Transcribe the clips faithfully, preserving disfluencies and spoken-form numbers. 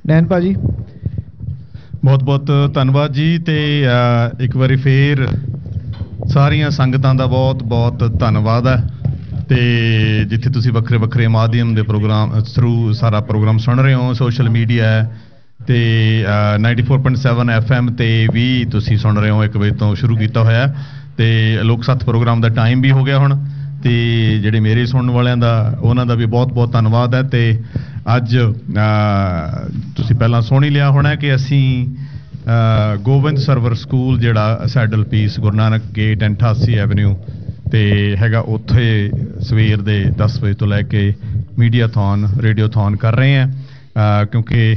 Dan ਭਾਜੀ ਬਹੁਤ ਬਹੁਤ ਧੰਨਵਾਦ ਜੀ। ਤੇ ਇੱਕ ਵਾਰੀ ਫੇਰ ਸਾਰੀਆਂ ਸੰਗਤਾਂ ਦਾ ਬਹੁਤ ਬਹੁਤ ਧੰਨਵਾਦ ਹੈ। ਤੇ ਜਿੱਥੇ ਤੁਸੀਂ ਵੱਖਰੇ ਵੱਖਰੇ ਮਾਧਿਅਮ ਦੇ ਪ੍ਰੋਗਰਾਮ ਥਰੂ ਸਾਰਾ ਪ੍ਰੋਗਰਾਮ ਸੁਣ ਰਹੇ ਹੋ, ਸੋਸ਼ਲ ਮੀਡੀਆ ਤੇ ninety four point seven F M ਤੇ ਵੀ ਤੁਸੀਂ ਸੁਣ ਰਹੇ ਹੋ। ਇੱਕ ਵਜੇ ਤੋਂ ਸ਼ੁਰੂ ਕੀਤਾ ਹੋਇਆ ਤੇ ਲੋਕ ਸੱਥ ਪ੍ਰੋਗਰਾਮ ਦਾ ਟਾਈਮ ਵੀ ਹੋ ਗਿਆ ਹੁਣ। ਤੇ ਜਿਹੜੇ ਮੇਰੇ ਸੁਣਨ ਵਾਲਿਆਂ ਦਾ ਉਹਨਾਂ ਦਾ ਵੀ ਬਹੁਤ ਬਹੁਤ ਧੰਨਵਾਦ ਹੈ। ਤੇ ਅੱਜ ਤੁਸੀਂ ਪਹਿਲਾਂ ਸੁਣ ਹੀ ਲਿਆ ਹੋਣਾ ਕਿ ਅਸੀਂ ਗੋਬਿੰਦ ਸਰਵਰ ਸਕੂਲ ਜਿਹੜਾ saddle piece Guru Nanak gate and ਅਠਾਸੀ ਐਵਨਿਊ ਤੇ ਹੈਗਾ, ਉੱਥੇ ਸਵੇਰ ਦੇ ਦਸ ਵਜੇ ਤੋਂ ਲੈ ਕੇ ਮੀਡੀਆਥੋਨ ਰੇਡੀਓਥੋਨ ਕਰ ਰਹੇ ਹਾਂ। ਕਿਉਂਕਿ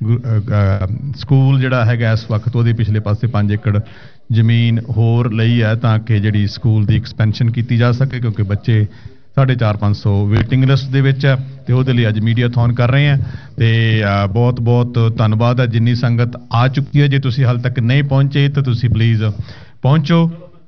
ਸਕੂਲ ਜਿਹੜਾ ਹੈਗਾ ਇਸ ਵਕਤ ਉਹਦੇ ਪਿਛਲੇ ਪਾਸੇ ਪੰਜ ਏਕੜ ਜ਼ਮੀਨ ਹੋਰ ਲਈ ਹੈ ਤਾਂ ਕਿ ਜਿਹੜੀ ਸਕੂਲ ਦੀ ਐਕਸਪੈਂਸ਼ਨ ਕੀਤੀ ਜਾ ਸਕੇ, ਕਿਉਂਕਿ ਬੱਚੇ ਸਾਢੇ ਚਾਰ ਪੰਜ ਸੌ ਵੇਟਿੰਗ ਲਿਸਟ ਦੇ ਵਿੱਚ ਹੈ ਤੇ ਉਹਦੇ ਲਈ ਅੱਜ ਮੀਡੀਆਥੋਨ ਕਰ ਰਹੇ ਹਾਂ। ਤੇ ਬਹੁਤ ਬਹੁਤ ਧੰਨਵਾਦ ਹੈ ਜਿੰਨੀ ਸੰਗਤ ਆ ਚੁੱਕੀ ਹੈ। ਜੇ ਤੁਸੀਂ ਹਾਲੇ ਤੱਕ ਨਹੀਂ ਪਹੁੰਚੇ ਤਾਂ ਤੁਸੀਂ ਪਲੀਜ਼ ਪਹੁੰਚੋ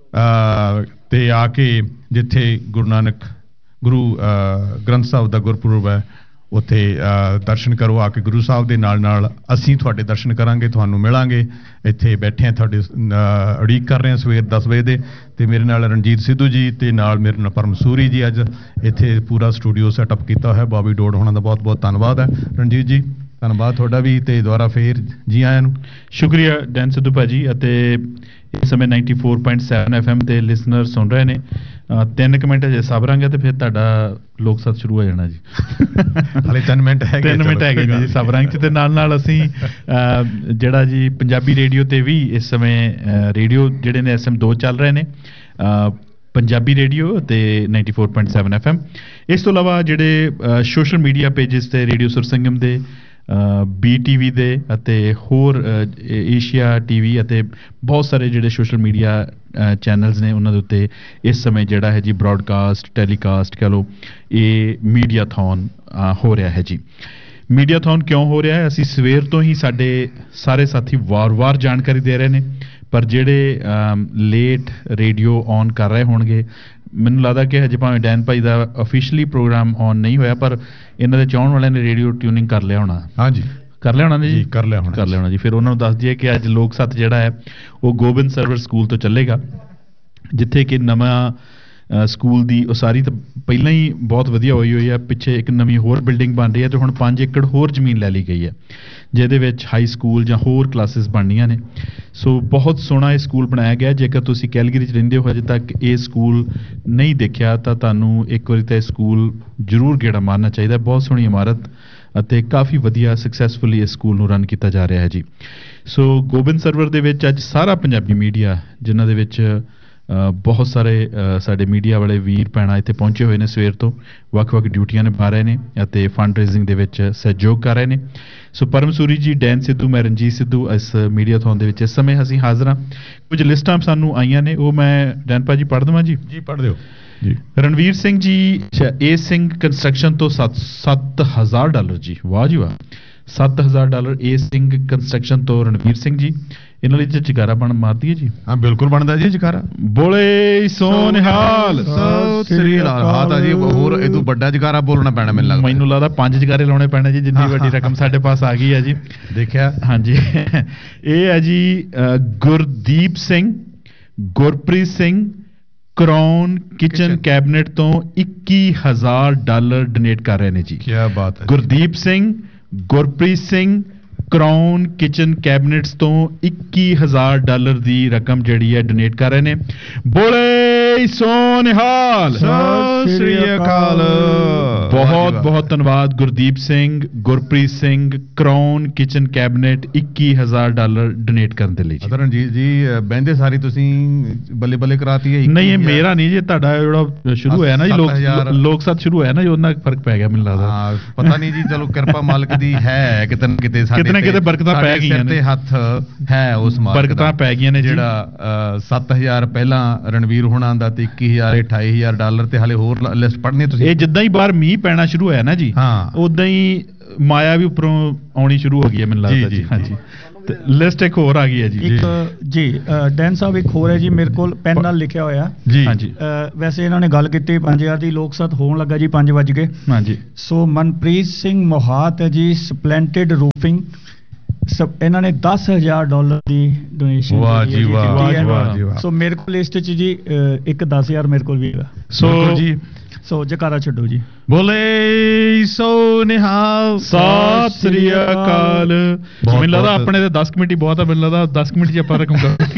ਤੇ ਆ ਕੇ ਜਿੱਥੇ ਗੁਰੂ ਨਾਨਕ ਗੁਰੂ ਗ੍ਰੰਥ ਸਾਹਿਬ ਦਾ ਗੁਰਪੁਰਬ ਹੈ ਉੱਥੇ ਦਰਸ਼ਨ ਕਰੋ। ਆ ਕੇ ਗੁਰੂ ਸਾਹਿਬ ਦੇ ਨਾਲ ਨਾਲ ਅਸੀਂ ਤੁਹਾਡੇ ਦਰਸ਼ਨ ਕਰਾਂਗੇ, ਤੁਹਾਨੂੰ ਮਿਲਾਂਗੇ। ਇੱਥੇ ਬੈਠੇ ਹਾਂ, ਤੁਹਾਡੇ ਉਡੀਕ ਕਰ ਰਹੇ ਹਾਂ ਸਵੇਰ ਦਸ ਵਜੇ ਦੇ। ਤੇ ਮੇਰੇ ਨਾਲ ਰਣਜੀਤ ਸਿੱਧੂ ਜੀ ਤੇ ਨਾਲ ਮੇਰੇ ਨਾਲ ਪਰਮ ਸੂਰੀ ਜੀ ਅੱਜ ਇੱਥੇ ਪੂਰਾ ਸਟੂਡੀਓ ਸੈਟਅਪ ਕੀਤਾ ਹੋਇਆ। ਬੋਬੀ ਡੋਡ ਹੋਣਾ ਦਾ ਬਹੁਤ ਬਹੁਤ ਧੰਨਵਾਦ ਹੈ। ਰਣਜੀਤ ਜੀ ਧੰਨਵਾਦ ਤੁਹਾਡਾ ਵੀ। ਤੇ ਦੁਬਾਰਾ ਫੇਰ ਜੀ ਆਇਆਂ ਨੂੰ। ਸ਼ੁਕਰੀਆ ਡੈਨ ਸਿੱਧੂ ਭਾਜੀ। ਅਤੇ ਇਸ ਸਮੇਂ ninety four point seven F M ਤੇ ਲਿਸਨਰ ਸੁਣ ਰਹੇ ਨੇ। ਤਿੰਨ ਕੁ ਮਿੰਟ ਜੇ ਸਬਰਾਂਗੇ ਤੇ ਫਿਰ ਤੁਹਾਡਾ ਲੋਕ ਸੱਤ ਸ਼ੁਰੂ ਹੋ ਜਾਣਾ ਜੀ। ਹਾਲੇ ਤਿੰਨ ਮਿੰਟ ਹੈਗੇ ਤਿੰਨ ਮਿੰਟ ਹੈਗੇ ਜੀ ਸਬਰਾਂਗ ਚ। ਤੇ ਨਾਲ ਨਾਲ ਅਸੀਂ ਜਿਹੜਾ ਜੀ ਪੰਜਾਬੀ ਰੇਡੀਓ ਤੇ ਵੀ ਇਸ ਸਮੇਂ ਰੇਡੀਓ ਜਿਹੜੇ ਨੇ ਇਸ ਸਮੇਂ ਦੋ ਚੱਲ ਰਹੇ ਨੇ, ਪੰਜਾਬੀ ਰੇਡੀਓ ਅਤੇ ninety four point seven F M. ਇਸ ਤੋਂ ਇਲਾਵਾ ਜਿਹੜੇ ਸੋਸ਼ਲ ਮੀਡੀਆ ਪੇਜਿਸ ਤੇ ਰੇਡੀਓ ਸੁਰਸੰਗਮ ਦੇ, ਬੀ ਟੀ ਵੀ ਦੇ ਅਤੇ ਹੋਰ ਏਸ਼ੀਆ ਟੀ ਵੀ ਅਤੇ ਬਹੁਤ ਸਾਰੇ ਜਿਹੜੇ ਸੋਸ਼ਲ ਮੀਡੀਆ ਚੈਨਲਸ ਨੇ ਉਹਨਾਂ ਦੇ ਉੱਤੇ ਇਸ ਸਮੇਂ ਜਿਹੜਾ ਹੈ ਜੀ ਬ੍ਰੌਡਕਾਸਟ ਟੈਲੀਕਾਸਟ ਕਹਿ ਲਓ ਇਹ ਮੀਡੀਆਥੋਨ ਹੋ ਰਿਹਾ ਹੈ ਜੀ। ਮੀਡੀਆਥੋਨ ਕਿਉਂ ਹੋ ਰਿਹਾ ਹੈ? ਅਸੀਂ ਸਵੇਰ ਤੋਂ ਹੀ ਸਾਡੇ ਸਾਰੇ ਸਾਥੀ ਵਾਰ-ਵਾਰ ਜਾਣਕਾਰੀ ਦੇ ਰਹੇ ਨੇ, ਪਰ ਜਿਹੜੇ ਲੇਟ ਰੇਡੀਓ ਔਨ ਕਰ ਰਹੇ ਹੋਣਗੇ, ਮੈਨੂੰ ਲੱਗਦਾ ਕਿ ਹਜੇ ਭਾਵੇਂ Dan Bhai the officially programme on ਨਹੀਂ ਹੋਇਆ ਪਰ ਇਹਨਾਂ ਦੇ ਚਾਹਣ ਵਾਲਿਆਂ ਨੇ ਰੇਡੀਓ ਟਿਊਨਿੰਗ ਕਰ ਲਿਆ ਹੋਣਾ। ਹਾਂਜੀ ਕਰ ਲਿਆ ਹੋਣਾ ਨੇ ਜੀ, ਕਰ ਲਿਆ ਹੋਣਾ ਕਰ ਲਿਆ ਹੋਣਾ ਜੀ। ਫਿਰ ਉਹਨਾਂ ਨੂੰ ਦੱਸ ਦਈਏ ਕਿ ਅੱਜ ਲੋਕ ਸੱਥ ਜਿਹੜਾ ਹੈ ਉਹ ਗੋਬਿੰਦ ਸਰਵਰ ਸਕੂਲ ਤੋਂ ਚੱਲੇਗਾ, ਜਿੱਥੇ ਕਿ ਨਵਾਂ ਸਕੂਲ ਦੀ ਉਸਾਰੀ ਤਾਂ ਪਹਿਲਾਂ ਹੀ ਬਹੁਤ ਵਧੀਆ ਹੋਈ ਹੋਈ ਹੈ। ਪਿੱਛੇ ਇੱਕ ਨਵੀਂ ਹੋਰ ਬਿਲਡਿੰਗ ਬਣ ਰਹੀ ਹੈ ਤੇ ਹੁਣ ਪੰਜ ਏਕੜ ਹੋਰ ਜ਼ਮੀਨ ਲੈ ਲਈ ਗਈ ਹੈ ਜਿਹਦੇ ਵਿੱਚ ਹਾਈ ਸਕੂਲ ਜਾਂ ਹੋਰ ਕਲਾਸਿਸ ਬਣਨੀਆਂ ਨੇ। ਸੋ ਬਹੁਤ ਸੋਹਣਾ ਇਹ ਸਕੂਲ ਬਣਾਇਆ ਗਿਆ। ਜੇਕਰ ਤੁਸੀਂ ਕੈਲਗਰੀ 'ਚ ਰਹਿੰਦੇ ਹੋ, ਹਜੇ ਤੱਕ ਇਹ ਸਕੂਲ ਨਹੀਂ ਦੇਖਿਆ ਤਾਂ ਤੁਹਾਨੂੰ ਇੱਕ ਵਾਰੀ ਤਾਂ ਇਹ ਸਕੂਲ ਜ਼ਰੂਰ ਗੇੜਾ ਮਾਰਨਾ ਚਾਹੀਦਾ। ਬਹੁਤ ਸੋਹਣੀ ਇਮਾਰਤ ਅਤੇ ਕਾਫੀ ਵਧੀਆ ਸਕਸੈਸਫੁਲੀ ਇਸ ਸਕੂਲ ਨੂੰ ਰਨ ਕੀਤਾ ਜਾ ਰਿਹਾ ਹੈ ਜੀ। ਸੋ ਗੋਬਿੰਦ ਸਰਵਰ ਦੇ ਵਿੱਚ ਅੱਜ ਸਾਰਾ ਪੰਜਾਬੀ ਮੀਡੀਆ, ਜਿਨ੍ਹਾਂ ਦੇ ਵਿੱਚ ਬਹੁਤ ਸਾਰੇ ਸਾਡੇ ਮੀਡੀਆ ਵਾਲੇ ਵੀਰ ਭੈਣਾਂ ਇੱਥੇ ਪਹੁੰਚੇ ਹੋਏ ਨੇ, ਸਵੇਰ ਤੋਂ ਵੱਖ ਵੱਖ ਡਿਊਟੀਆਂ ਨਿਭਾ ਰਹੇ ਨੇ ਅਤੇ ਫੰਡ ਰੇਜ਼ਿੰਗ ਦੇ ਵਿੱਚ ਸਹਿਯੋਗ ਕਰ ਰਹੇ ਨੇ। ਸੋ ਪਰਮ ਸੂਰੀ ਜੀ, ਡੈਨ ਸਿੱਧੂ, ਮੈਂ ਰਣਜੀਤ ਸਿੱਧੂ ਇਸ ਮੀਡੀਆਥੋਨ ਦੇ ਵਿੱਚ ਇਸ ਸਮੇਂ ਅਸੀਂ ਹਾਜ਼ਰ ਹਾਂ। ਕੁਝ ਲਿਸਟਾਂ ਸਾਨੂੰ ਆਈਆਂ ਨੇ, ਉਹ ਮੈਂ ਡੈਨ ਭਾਜੀ ਪੜ੍ਹ ਦੇਵਾਂ ਜੀ। ਜੀ ਪੜ੍ਹ ਦਿਓ ਜੀ। ਰਣਵੀਰ ਸਿੰਘ ਜੀ, ਏ ਸਿੰਘ ਕੰਸਟਰਕਸ਼ਨ ਤੋਂ ਸੱਤ ਸੱਤ ਹਜ਼ਾਰ ਡਾਲਰ ਜੀ। ਵਾਹ ਜੀ ਵਾਹ, ਸੱਤ ਹਜ਼ਾਰ ਡਾਲਰ ਏ ਸਿੰਘ ਕੰਸਟਰਕਸ਼ਨ ਤੋਂ ਰਣਵੀਰ ਸਿੰਘ ਜੀ। ਇਹਨਾਂ ਲਈ ਜਗਾਰਾ ਬਣ ਮਾਰਦੀ ਹੈ ਜੀ। ਹਾਂ ਬਿਲਕੁਲ ਬਣਦਾ ਜੀ ਜਗਾਰਾ। ਬੋਲੇ ਸੋ ਨਿਹਾਲ, ਸਤਿ ਸ੍ਰੀ ਅਕਾਲ ਜੀ। ਹੋਰ ਇਹ ਤੋਂ ਵੱਡਾ ਜਗਾਰਾ ਬੋਲਣਾ ਪੈਣਾ ਮੈਨੂੰ ਲੱਗਦਾ। ਮੈਨੂੰ ਲੱਗਦਾ ਪੰਜ ਜਗਾਰੇ ਲਾਉਣੇ ਪੈਣੇ ਜੀ, ਜਿੰਨੀ ਵੱਡੀ ਰਕਮ ਸਾਡੇ ਪਾਸ ਆ ਗਈ ਹੈ ਜੀ। ਦੇਖਿਆ ਹਾਂਜੀ। ਇਹ ਹੈ ਜੀ Gurdeep Singh, Gurpreet Singh crown kitchen cabinet ਤੋਂ ਇੱਕੀ ਹਜ਼ਾਰ ਡਾਲਰ ਡੋਨੇਟ ਕਰ ਰਹੇ ਨੇ ਜੀ। ਕੀ ਬਾਤ ਹੈ। ਗੁਰਦੀਪ ਸਿੰਘ, ਗੁਰਪ੍ਰੀਤ ਸਿੰਘ ਕਰਾਊਨ ਕਿਚਨ ਕੈਬਨਿਟਸ ਤੋਂ ਇੱਕੀ ਹਜ਼ਾਰ ਡਾਲਰ ਦੀ ਰਕਮ ਜਿਹੜੀ ਹੈ ਡੋਨੇਟ ਕਰ ਰਹੇ ਨੇ। ਬੋਲੇ ਸੋ ਨਿਹਾਲ, ਸਤਿ ਸ੍ਰੀ ਅਕਾਲ। ਬਹੁਤ ਬਹੁਤ ਧੰਨਵਾਦ Gurdeep Singh, Gurpreet Singh, crown kitchen cabinet ਇੱਕੀ ਹਜ਼ਾਰ ਡਾਲਰ ਡੋਨੇਟ ਕਰਨ ਦੇ ਲਈ ਜੀ। ਰਣਜੀਤ ਜੀ ਬਹਿੰਦੇ ਸਾਰੀ ਤੁਸੀਂ ਬੱਲੇ ਬੱਲੇ ਕਰਾਤੀ ਹੈ। ਨਹੀਂ ਇਹ ਮੇਰਾ ਨਹੀਂ ਜੀ, ਤੁਹਾਡਾ ਜਿਹੜਾ ਸ਼ੁਰੂ ਹੋਇਆ ਨਾ ਜੀ ਲੋਕ ਲੋਕ ਸੱਥ ਸ਼ੁਰੂ ਹੋਇਆ ਨਾ ਜੀ, ਉਹਨਾਂ ਫਰਕ ਪੈ ਗਿਆ ਮੈਨੂੰ ਲੱਗਦਾ। ਹਾਂ ਪਤਾ ਨਹੀਂ ਜੀ, ਚਲੋ ਕਿਰਪਾ ਮਾਲਕ ਦੀ ਹੈ ਕਿਤੇ ਨਾ ਕਿਤੇ ਸਾਡੇ ਕਿਤੇ ਬਰਕਤਾਂ ਪੈ ਗਈਆਂ ਨੇ, ਹੱਥ ਹੈ ਉਸ ਮਾਲਕ ਦਾ। ਬਰਕਤਾਂ ਪੈ ਗਈਆਂ ਨੇ। ਜਿਹੜਾ ਸੱਤ ਹਜ਼ਾਰ ਪਹਿਲਾਂ ਰਣਵੀਰ ਹੋਣਾ ਦਾ ਤੇ ਇੱਕੀ ਹਜ਼ਾਰ ਅਠਾਈ ਹਜ਼ਾਰ ਡਾਲਰ ਤੇ ਹਾਲੇ ਹੋਰ ਲਿਸਟ ਪੜ੍ਹਨੀ ਤੁਸੀਂ। ਇਹ ਜਿੱਦਾਂ ਹੀ ਬਾਹਰ ਮੀਂਹ ਪੈਣਾ ਸ਼ੁਰੂ ਹੋਇਆ ਨਾ ਜੀ, ਹਾਂ, ਉਦਾਂ ਹੀ ਮਾਇਆ ਵੀ ਉੱਪਰੋਂ ਆਉਣੀ ਸ਼ੁਰੂ ਹੋ ਗਈ ਹੈ ਮੈਨੂੰ ਲੱਗਦਾ ਜੀ। ਹਾਂਜੀ ਲਿਸਟ ਇੱਕ ਹੋਰ ਆ ਗਈ ਹੈ ਜੀ ਇੱਕ ਜੀ ਡੈਨ ਸਾਹਿਬ ਇੱਕ ਹੋਰ ਹੈ ਜੀ ਮੇਰੇ ਕੋਲ ਪੈਨ ਨਾਲ ਲਿਖਿਆ ਹੋਇਆ ਜੀ ਹਾਂਜੀ ਅ, ਵੈਸੇ ਇਹਨਾਂ ਨੇ ਗੱਲ ਕੀਤੀ ਪੰਜ ਹਜ਼ਾਰ ਦੀ ਲੋਕ ਸੱਤ ਹੋਣ ਲੱਗਾ ਜੀ ਪੰਜ ਵੱਜ ਕੇ ਹਾਂਜੀ ਸੋ ਮਨਪ੍ਰੀਤ ਸਿੰਘ ਮੋਹਾਤ ਹੈ ਜੀ ਸਪਲੈਂਟਡ ਰੂਫਿੰਗ ਸਭ ਇਹਨਾਂ ਨੇ ਦਸ ਹਜ਼ਾਰ ਡਾਲਰ ਦੀ ਡੋਨੇਸ਼ਨ ਵਾਹ ਜੀ ਵਾਹ, ਵਾਹ ਜੀ ਵਾਹ ਜੀ ਵਾਹ। ਸੋ ਮੇਰੇ ਕੋਲ ਲਿਸਟ 'ਚ ਜੀ ਅ, ਇੱਕ ਦਸ ਹਜ਼ਾਰ ਮੇਰੇ ਕੋਲ ਵੀ ਹੈਗਾ ਸੋ ਬਿਲਕੁਲ ਜੀ ਸੋ ਜਕਾਰਾ ਛੱਡੋ ਜੀ ਬੋਲੇ ਸੋ ਨਿਹਾਲ ਸਤਿ ਸ੍ਰੀ ਅਕਾਲ ਬਹੁਤ- ਮੈਨੂੰ ਲੱਗਦਾ ਬਹੁਤ- ਆਪਣੇ ਤੇ ਦਸ ਕਮੇਟੀ ਬਹੁਤ ਆ ਮੈਨੂੰ ਲੱਗਦਾ ਦਸ ਕਮੇਟੀ 'ਚ ਆਪਾਂ ਰਕਮ ਕਰ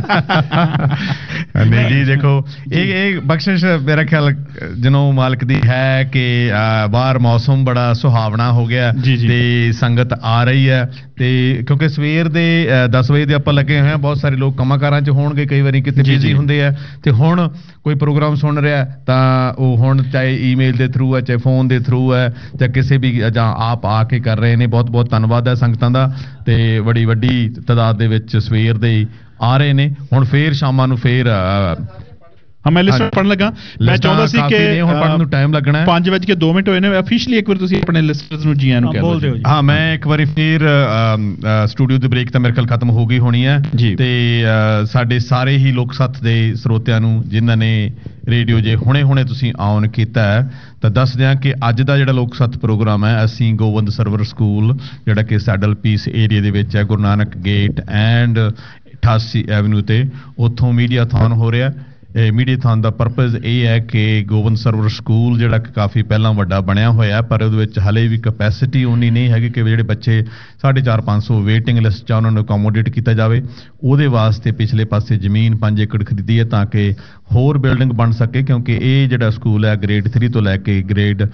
ਨਹੀਂ ਜੀ ਦੇਖੋ ਇਹ ਇਹ ਬਖਸ਼ਿਸ਼ ਮੇਰਾ ਖਿਆਲ ਜਦੋਂ ਮਾਲਕ ਦੀ ਹੈ ਕਿ ਅਹ, ਬਾਹਰ ਮੌਸਮ ਬੜਾ ਸੁਹਾਵਣਾ ਹੋ ਗਿਆ ਜੀ, ਜੀ। ਤੇ ਸੰਗਤ ਆ ਰਹੀ ਹੈ ਤੇ ਕਿਉਂਕਿ ਸਵੇਰ ਦੇ ਅਹ, ਦਸ ਵਜੇ ਦੇ ਆਪਾਂ ਲੱਗੇ ਹੋਏ ਹਾਂ ਬਹੁਤ ਸਾਰੇ ਲੋਕ ਕੰਮਾਂ-ਕਾਰਾਂ 'ਚ ਹੋਣਗੇ ਕਈ ਵਾਰੀ ਕਿਤੇ ਜੀ, ਬਿਜ਼ੀ ਜੀ। ਹੁੰਦੇ ਆ ਤੇ ਹੁਣ ਕੋਈ ਪ੍ਰੋਗਰਾਮ ਸੁਣ ਰਿਹਾ ਤਾਂ ਉਹ ਹੁਣ ਚਾਹੇ ਈਮੇਲ ਦੇ ਥਰੂ ਹੈ ਚਾਹੇ ਫੋਨ ਦੇ ਥਰੂ ਹੈ ਜਾਂ ਕਿਸੇ ਵੀ ਜਾਂ ਆਪ ਆ ਕੇ ਕਰ ਰਹੇ ਨੇ ਬਹੁਤ ਬਹੁਤ ਧੰਨਵਾਦ ਹੈ ਸੰਗਤਾਂ ਦਾ ਤੇ ਬੜੀ ਵੱਡੀ ਤਾਦਾਦ ਦੇ ਵਿੱਚ ਸਵੇਰ ਦੇ ਹੀ ਆ ਰਹੇ ਨੇ ਹੁਣ ਫੇਰ ਸ਼ਾਮਾਂ ਨੂੰ ਫੇਰ ਅਹ, ਹਾਂ ਮੈਂ ਲਿਸਟ ਹਾਂਜੀ। ਪੜਨ ਲੱਗਾ ਮੈਂ ਲਿਸਟਾਂ ਚਾਹੁੰਦਾ ਸੀ ਕਾਫੀ ਕਿ ਨੇ, ਹੁਣ ਪੜ੍ਹਨ ਨੂੰ time ਲੱਗਣਾ ਹੈ। ਪੰਜ ਵੱਜ ਕੇ ਦੋ ਮਿੰਟ ਹੋਏ ਨੇ ਅਫੀਸ਼ੀਅਲੀ ਇੱਕ ਵਾਰ ਤੁਸੀਂ ਆਪਣੇ ਲਿਸਟਰਸ ਨੂੰ ਜੀ ਆਇਆਂ ਨੂੰ ਹਾਂ, ਕਹਿ ਬੋਲ ਦਿਓ ਦਿਓ ਜੀ। ਹਾਂ ਮੈਂ ਇੱਕ ਵਾਰੀ ਫਿਰ ਸਟੂਡੀਓ ਦੀ ਬ੍ਰੇਕ ਤਾਂ ਮੇਰੇ ਖਿਆਲ ਖਤਮ ਹੋ ਗਈ ਹੋਣੀ ਹੈ ਜੀ। ਤੇ ਅਹ, ਸਾਡੇ ਸਾਰੇ ਹੀ ਲੋਕ ਸੱਥ ਦੇ ਸਰੋਤਿਆਂ ਨੂੰ ਜਿਨ੍ਹਾਂ ਨੇ ਰੇਡੀਓ ਜੇ ਹੁਣੇ-ਹੁਣੇ ਤੁਸੀਂ ਆਨ ਕੀਤਾ ਹੈ ਤਾਂ ਦੱਸ ਦਿਆਂ ਕਿ ਅੱਜ ਦਾ ਜਿਹੜਾ ਲੋਕ ਸੱਥ ਪ੍ਰੋਗਰਾਮ ਹੈ ਅਸੀਂ ਗੋਬਿੰਦ ਸਰਵਰ ਸਕੂਲ ਜਿਹੜਾ ਕਿ ਸੈਡਲ ਪੀਸ ਏਰੀਆ ਦੇ ਵਿੱਚ ਹੈ ਗੁਰੂ ਨਾਨਕ ਗੇਟ ਐਂਡ ਅਠਾਸੀ ਐਵਨਿਊ ਤੇ ਉੱਥੋਂ ਮੀਡੀਆਥਨ ਹੋ ਰਿਹਾ ਇਹ ਮੀਡੀਆਥਨ ਦਾ ਪਰਪਸ ਇਹ ਹੈ ਕਿ ਗੋਬਿੰਦ ਸਰਵਰ ਸਕੂਲ ਜਿਹੜਾ ਕਿ ਕਾਫੀ ਪਹਿਲਾਂ ਵੱਡਾ ਬਣਿਆ ਹੋਇਆ ਪਰ ਉਹਦੇ ਵਿੱਚ ਹਲੇ ਵੀ ਕਪੈਸਿਟੀ ਉਨੀ ਨਹੀਂ ਹੈਗੀ ਕਿ ਜਿਹੜੇ ਬੱਚੇ ਸਾਢੇ ਚਾਰ ਪੰਜ ਸੌ ਵੇਟਿੰਗ ਲਿਸਟ 'ਚ ਉਹਨਾਂ ਨੂੰ ਅਕੋਮੋਡੇਟ ਕੀਤਾ ਜਾਵੇ ਉਹਦੇ ਵਾਸਤੇ ਪਿਛਲੇ ਪਾਸੇ ਜ਼ਮੀਨ ਪੰਜ ਏਕੜ ਖਰੀਦੀ ਹੈ ਤਾਂ ਕਿ ਹੋਰ ਬਿਲਡਿੰਗ ਬਣ ਸਕੇ ਕਿਉਂਕਿ ਇਹ ਜਿਹੜਾ ਸਕੂਲ ਹੈ ਗ੍ਰੇਡ ਥ੍ਰੀ ਤੋਂ ਲੈ ਕੇ ਗ੍ਰੇਡ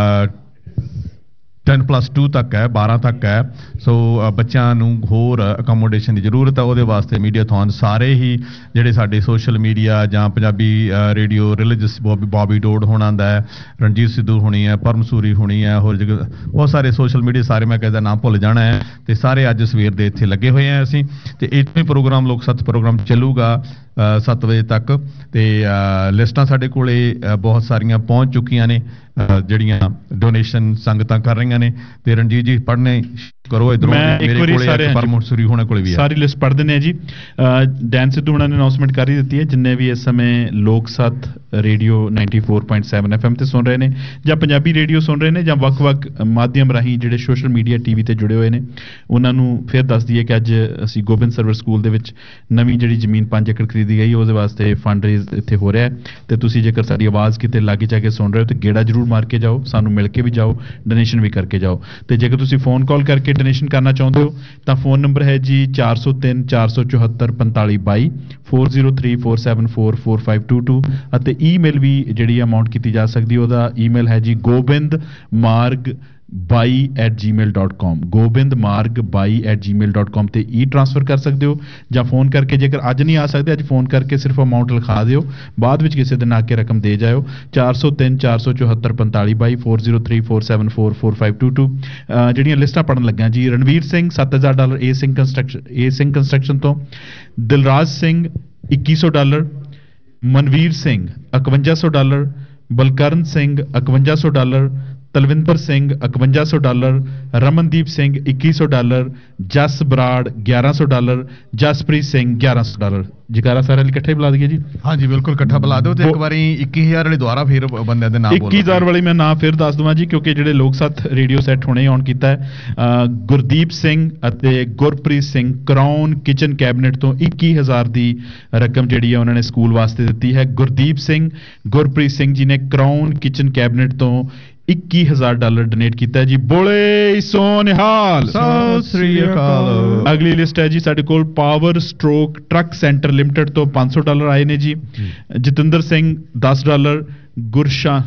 ਦਸ ਪਲੱਸ ਟੂ ਤੱਕ ਹੈ ਬਾਰਾਂ ਤੱਕ ਹੈ ਸੋ ਅ, ਬੱਚਿਆਂ ਨੂੰ ਹੋਰ ਅਕੋਮੋਡੇਸ਼ਨ ਦੀ ਜ਼ਰੂਰਤ ਹੈ ਉਹਦੇ ਵਾਸਤੇ ਮੀਡੀਆਥਨ ਸਾਰੇ ਹੀ ਜਿਹੜੇ ਸਾਡੇ ਸੋਸ਼ਲ ਮੀਡੀਆ ਜਾਂ ਪੰਜਾਬੀ ਰੇਡੀਓ ਰਿਲੀਜੀਅਸ ਬੋਬੀ ਬੋਬੀ ਡੋਡ ਹੋਣਾ ਦਾ ਹੈ ਰਣਜੀਤ ਸਿੱਧੂ ਹੋਣੀ ਹੈ ਪਰਮਸੂਰੀ ਹੋਣੀ ਹੈ ਹੋਰ ਜਗ੍ਹਾ ਬਹੁਤ ਸਾਰੇ ਸੋਸ਼ਲ ਮੀਡੀਆ ਸਾਰੇ ਮੈਂ ਕਹਿੰਦਾ ਨਾਮ ਭੁੱਲ ਜਾਣਾ ਹੈ ਤੇ ਸਾਰੇ ਅੱਜ ਸਵੇਰ ਦੇ ਇੱਥੇ ਲੱਗੇ ਹੋਏ ਆ ਅਸੀਂ ਤੇ ਇੱਥੇ ਪ੍ਰੋਗਰਾਮ ਲੋਕ ਸੱਤ ਪ੍ਰੋਗਰਾਮ ਚੱਲੂਗਾ ਸੱਤ ਵਜੇ ਤੱਕ ਤੇ ਅ, ਲਿਸਟਾਂ ਸਾਡੇ ਕੋਲੇ ਅ, ਬਹੁਤ ਸਾਰੀਆਂ ਪਹੁੰਚ ਚੁੱਕੀਆਂ ਨੇ ਅ, ਜਿਹੜੀਆਂ ਡੋਨੇਸ਼ਨ ਸੰਗਤਾਂ ਕਰ ਰਹੀਆਂ ਨੇ ਤੇ ਰਣਜੀਤ ਜੀ ਪੜ੍ਹਨੇ ਕਰੋ ਇਧਰੋਂ ਮੈਂ ਇੱਕ ਵਾਰੀ ਸਾਰੇ ਪਰਮਸੂਰੀ ਹੋਣੇ ਕੋਲੇ ਵੀ ਹੈ ਸਾਰੀ ਲਿਸਟ ਪੜ੍ਹ ਦਿੰਦੇ ਆ ਜੀ ਅਹ ਡੈਨ ਸਿੱਧੂ ਹੁਣਾਂ ਨੇ ਅਨਾਉਂਸਮੈਂਟ ਕਰ ਹੀ ਦਿੱਤੀ ਹੈ ਜਿੰਨੇ ਵੀ ਇਸ ਸਮੇਂ ਲੋਕ ਸੱਤ radio ninety four point seven F M ਤੇ ਸੁਣ ਰਹੇ ਨੇ ਜਾਂ ਪੰਜਾਬੀ ਰੇਡੀਓ ਸੁਣ ਰਹੇ ਨੇ ਜਾਂ ਵੱਖ-ਵੱਖ ਮਾਧਿਅਮ ਰਾਹੀਂ ਜਿਹੜੇ ਸੋਸ਼ਲ ਮੀਡੀਆ ਟੀਵੀ ਤੇ ਜੁੜੇ ਹੋਏ ਨੇ ਉਹਨਾਂ ਨੂੰ ਫਿਰ ਦੱਸ ਦਈਏ ਕਿ ਅੱਜ ਅਸੀਂ ਗੋਬਿੰਦ ਸਰਵਰ ਸਕੂਲ ਦੇ ਵਿੱਚ ਨਵੀਂ ਜਿਹੜੀ ਜ਼ਮੀਨ ਪੰਜ ਏਕੜ ਖਰੀਦੀ ਗਈ ਉਹਦੇ ਵਾਸਤੇ ਫੰਡ ਰੇਜ਼ ਇੱਥੇ ਹੋ ਰਿਹਾ ਹੈ ਤੇ ਤੁਸੀਂ ਜੇਕਰ ਸਾਡੀ ਆਵਾਜ਼ ਕਿਤੇ ਲਾਗੇ ਜਾ ਕੇ ਸੁਣ ਰਹੇ ਹੋ ਤੇ ਗੇੜਾ ਜ਼ਰੂਰ ਮਾਰ ਕੇ ਜਾਓ ਸਾਨੂੰ ਮਿਲ ਕੇ ਵੀ ਜਾਓ ਡੋਨੇਸ਼ਨ ਵੀ ਕਰਕੇ ਜਾਓ ਤੇ ਜੇਕਰ ਤੁਸੀਂ ਫੋਨ ਕਾਲ ਕਰਕੇ ਡੋਨੇਸ਼ਨ ਕਰਨਾ ਚਾਹੁੰਦੇ ਹੋ ਤਾਂ ਫੋਨ ਨੰਬਰ ਹੈ ਜੀ ਚਾਰ ਸੌ ਤਿੰਨ ਚਾਰ ਸੌ ਚੁਹੱਤਰ ਪੰਤਾਲੀ ਬਾਈ ਚਾਰ ਜ਼ੀਰੋ ਥ੍ਰੀ ਚਾਰ ਸੈਵਨ ਚਾਰ ਚਾਰ ਪੰਜ ਦੋ ਦੋ ਅਤੇ ਈਮੇਲ ਵੀ ਜਿਹੜੀ ਅਮਾਉਂਟ ਕੀਤੀ ਜਾ ਸਕਦੀ ਉਹਦਾ ਈਮੇਲ ਹੈ ਜੀ ਗੋਬਿੰਦ ਮਾਰਗ ਬਾਈ at Gmail dot com Gobind ਮਾਰਗ ਬਾਈ ਐਟ ਜੀਮੇਲ ਡਾਟ ਕਾਮ ਤੇ ਈ ਟ੍ਰਾਂਸਫਰ ਕਰ ਸਕਦੇ ਹੋ ਜਾਂ ਫੋਨ ਕਰਕੇ ਜੇਕਰ ਅੱਜ ਨਹੀਂ ਆ ਸਕਦੇ ਅੱਜ ਫੋਨ ਕਰਕੇ ਸਿਰਫ ਅਮਾਉਂਟ ਲਿਖਾ ਦਿਓ ਬਾਅਦ ਵਿੱਚ ਕਿਸੇ ਦਿਨ ਆ ਕੇ ਰਕਮ ਦੇ ਜਾਇਓ ਚਾਰ ਸੌ ਤਿੰਨ ਚਾਰ ਸੌ ਚੁਹੱਤਰ ਪੰਤਾਲੀ ਬਾਈ ਚਾਰ ਜ਼ੀਰੋ ਥ੍ਰੀ ਚਾਰ ਸੈਵਨ ਚਾਰ ਚਾਰ ਪੰਜ ਦੋ ਦੋ ਜਿਹੜੀਆਂ ਲਿਸਟਾਂ ਪੜਨ ਲੱਗਿਆ ਜੀ ਰਣਵੀਰ ਸਿੰਘ ਸੱਤ ਹਜ਼ਾਰ ਡਾਲਰ ਏ ਸਿੰਘ ਕੰਸਟਰਕਸ਼ਨ ਏ ਸਿੰਘ ਕੰਸਟਰਕਸ਼ਨ ਤੋਂ ਦਿਲਰਾਜ ਸਿੰਘ ਇੱਕੀ ਸੌ ਡਾਲਰ ਮਨਵੀਰ ਸਿੰਘ ਇਕਵੰਜਾ ਸੌ ਡਾਲਰ ਬਲਕਰਨ ਸਿੰਘ ਇਕਵੰਜਾ ਸੌ ਡਾਲਰ ਤਲਵਿੰਦਰ ਸਿੰਘ ਇਕਵੰਜਾ ਸੌ ਡਾਲਰ ਰਮਨਦੀਪ ਸਿੰਘ ਇੱਕੀ ਸੌ ਡਾਲਰ ਜਸ ਬਰਾੜ ਗਿਆਰਾਂ ਸੌ ਡਾਲਰ ਜਸਪ੍ਰੀਤ ਸਿੰਘ ਗਿਆਰਾਂ ਸੌ ਡਾਲਰ ਜਕਾਰਾ ਸਾਰੇ ਲਈ ਇਕੱਠੇ ਬੁਲਾ ਦਈਏ ਜੀ ਹਾਂਜੀ ਬਿਲਕੁਲ ਇਕੱਠਾ ਬੁਲਾ ਦਿਓ ਤੇ ਇੱਕ ਵਾਰੀ ਇੱਕੀ ਹਜ਼ਾਰ ਵਾਲੀ ਦੁਆਰਾ ਫਿਰ ਬੰਦਿਆਂ ਦੇ ਨਾਮ ਬੋਲੋ ਇੱਕੀ ਹਜ਼ਾਰ ਵਾਲੀ ਮੈਂ ਨਾਮ ਫਿਰ ਦੱਸ ਦਵਾਂ ਜੀ ਕਿਉਂਕਿ ਜਿਹੜੇ ਲੋਕ ਸੱਤ ਰੇਡੀਓ ਸੈੱਟ ਹੁਣੇ ਆਨ ਕੀਤਾ ਹੈ ਅਹ ਗੁਰਦੀਪ ਸਿੰਘ ਅਤੇ Gurpreet Singh crown kitchen cabinet ਤੋਂ ਇੱਕੀ ਹਜ਼ਾਰ ਦੀ ਰਕਮ ਜਿਹੜੀ ਹੈ ਉਹਨਾਂ ਨੇ ਸਕੂਲ ਵਾਸਤੇ ਦਿੱਤੀ ਹੈ ਗੁਰਦੀਪ ਸਿੰਘ ਗੁਰਪ੍ਰੀਤ ਸਿੰਘ ਜੀ ਨੇ ਕਰਾਊਨ ਕਿਚਨ ਕੈਬਨਿਟ ਤੋਂ ਇੱਕੀ ਹਜ਼ਾਰ ਡਾਲਰ ਡੋਨੇਟ ਕੀਤਾ ਹੈ ਜੀ ਬੋਲੇ ਸੋ ਨਿਹਾਲ ਸਤਿ ਸ੍ਰੀ ਅਕਾਲ ਅਗਲੀ ਲਿਸਟ ਹੈ ਜੀ ਸਾਡੇ ਕੋਲ power stroke truck centre limited ਤੋਂ ਪੰਜ ਸੌ ਡਾਲਰ ਆਏ ਨੇ ਜੀ ਜਤਿੰਦਰ ਸਿੰਘ ਦਸ ਡਾਲਰ ਗੁਰਸ਼ਾ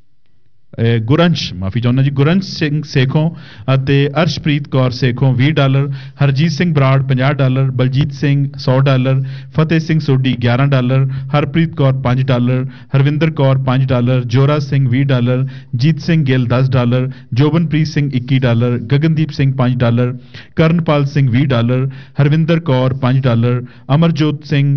ਗੁਰੰਸ਼ ਮਾਫੀ ਚਾਹੁੰਦਾ ਜੀ ਗੁਰੰਸ਼ ਸਿੰਘ ਸੇਖੋਂ ਅਤੇ ਅਰਸ਼ਪ੍ਰੀਤ ਕੌਰ ਸੇਖੋਂ ਵੀਹ ਡਾਲਰ ਹਰਜੀਤ ਸਿੰਘ ਬਰਾੜ ਪੰਜਾਹ ਡਾਲਰ ਬਲਜੀਤ ਸਿੰਘ ਸੌ ਡਾਲਰ ਫਤਿਹ ਸਿੰਘ ਸੋਢੀ ਗਿਆਰਾਂ ਡਾਲਰ ਹਰਪ੍ਰੀਤ ਕੌਰ ਪੰਜ ਡਾਲਰ ਹਰਵਿੰਦਰ ਕੌਰ ਪੰਜ ਡਾਲਰ ਜੋਰਾ ਸਿੰਘ ਵੀਹ ਡਾਲਰ ਜੀਤ ਸਿੰਘ ਗਿੱਲ ਦਸ ਡਾਲਰ ਜੋਬਨਪ੍ਰੀਤ ਸਿੰਘ ਇੱਕੀ ਡਾਲਰ ਗਗਨਦੀਪ ਸਿੰਘ ਪੰਜ ਡਾਲਰ ਕਰਨਪਾਲ ਸਿੰਘ ਵੀਹ ਡਾਲਰ ਹਰਵਿੰਦਰ ਕੌਰ ਪੰਜ ਡਾਲਰ ਅਮਰਜੋਤ ਸਿੰਘ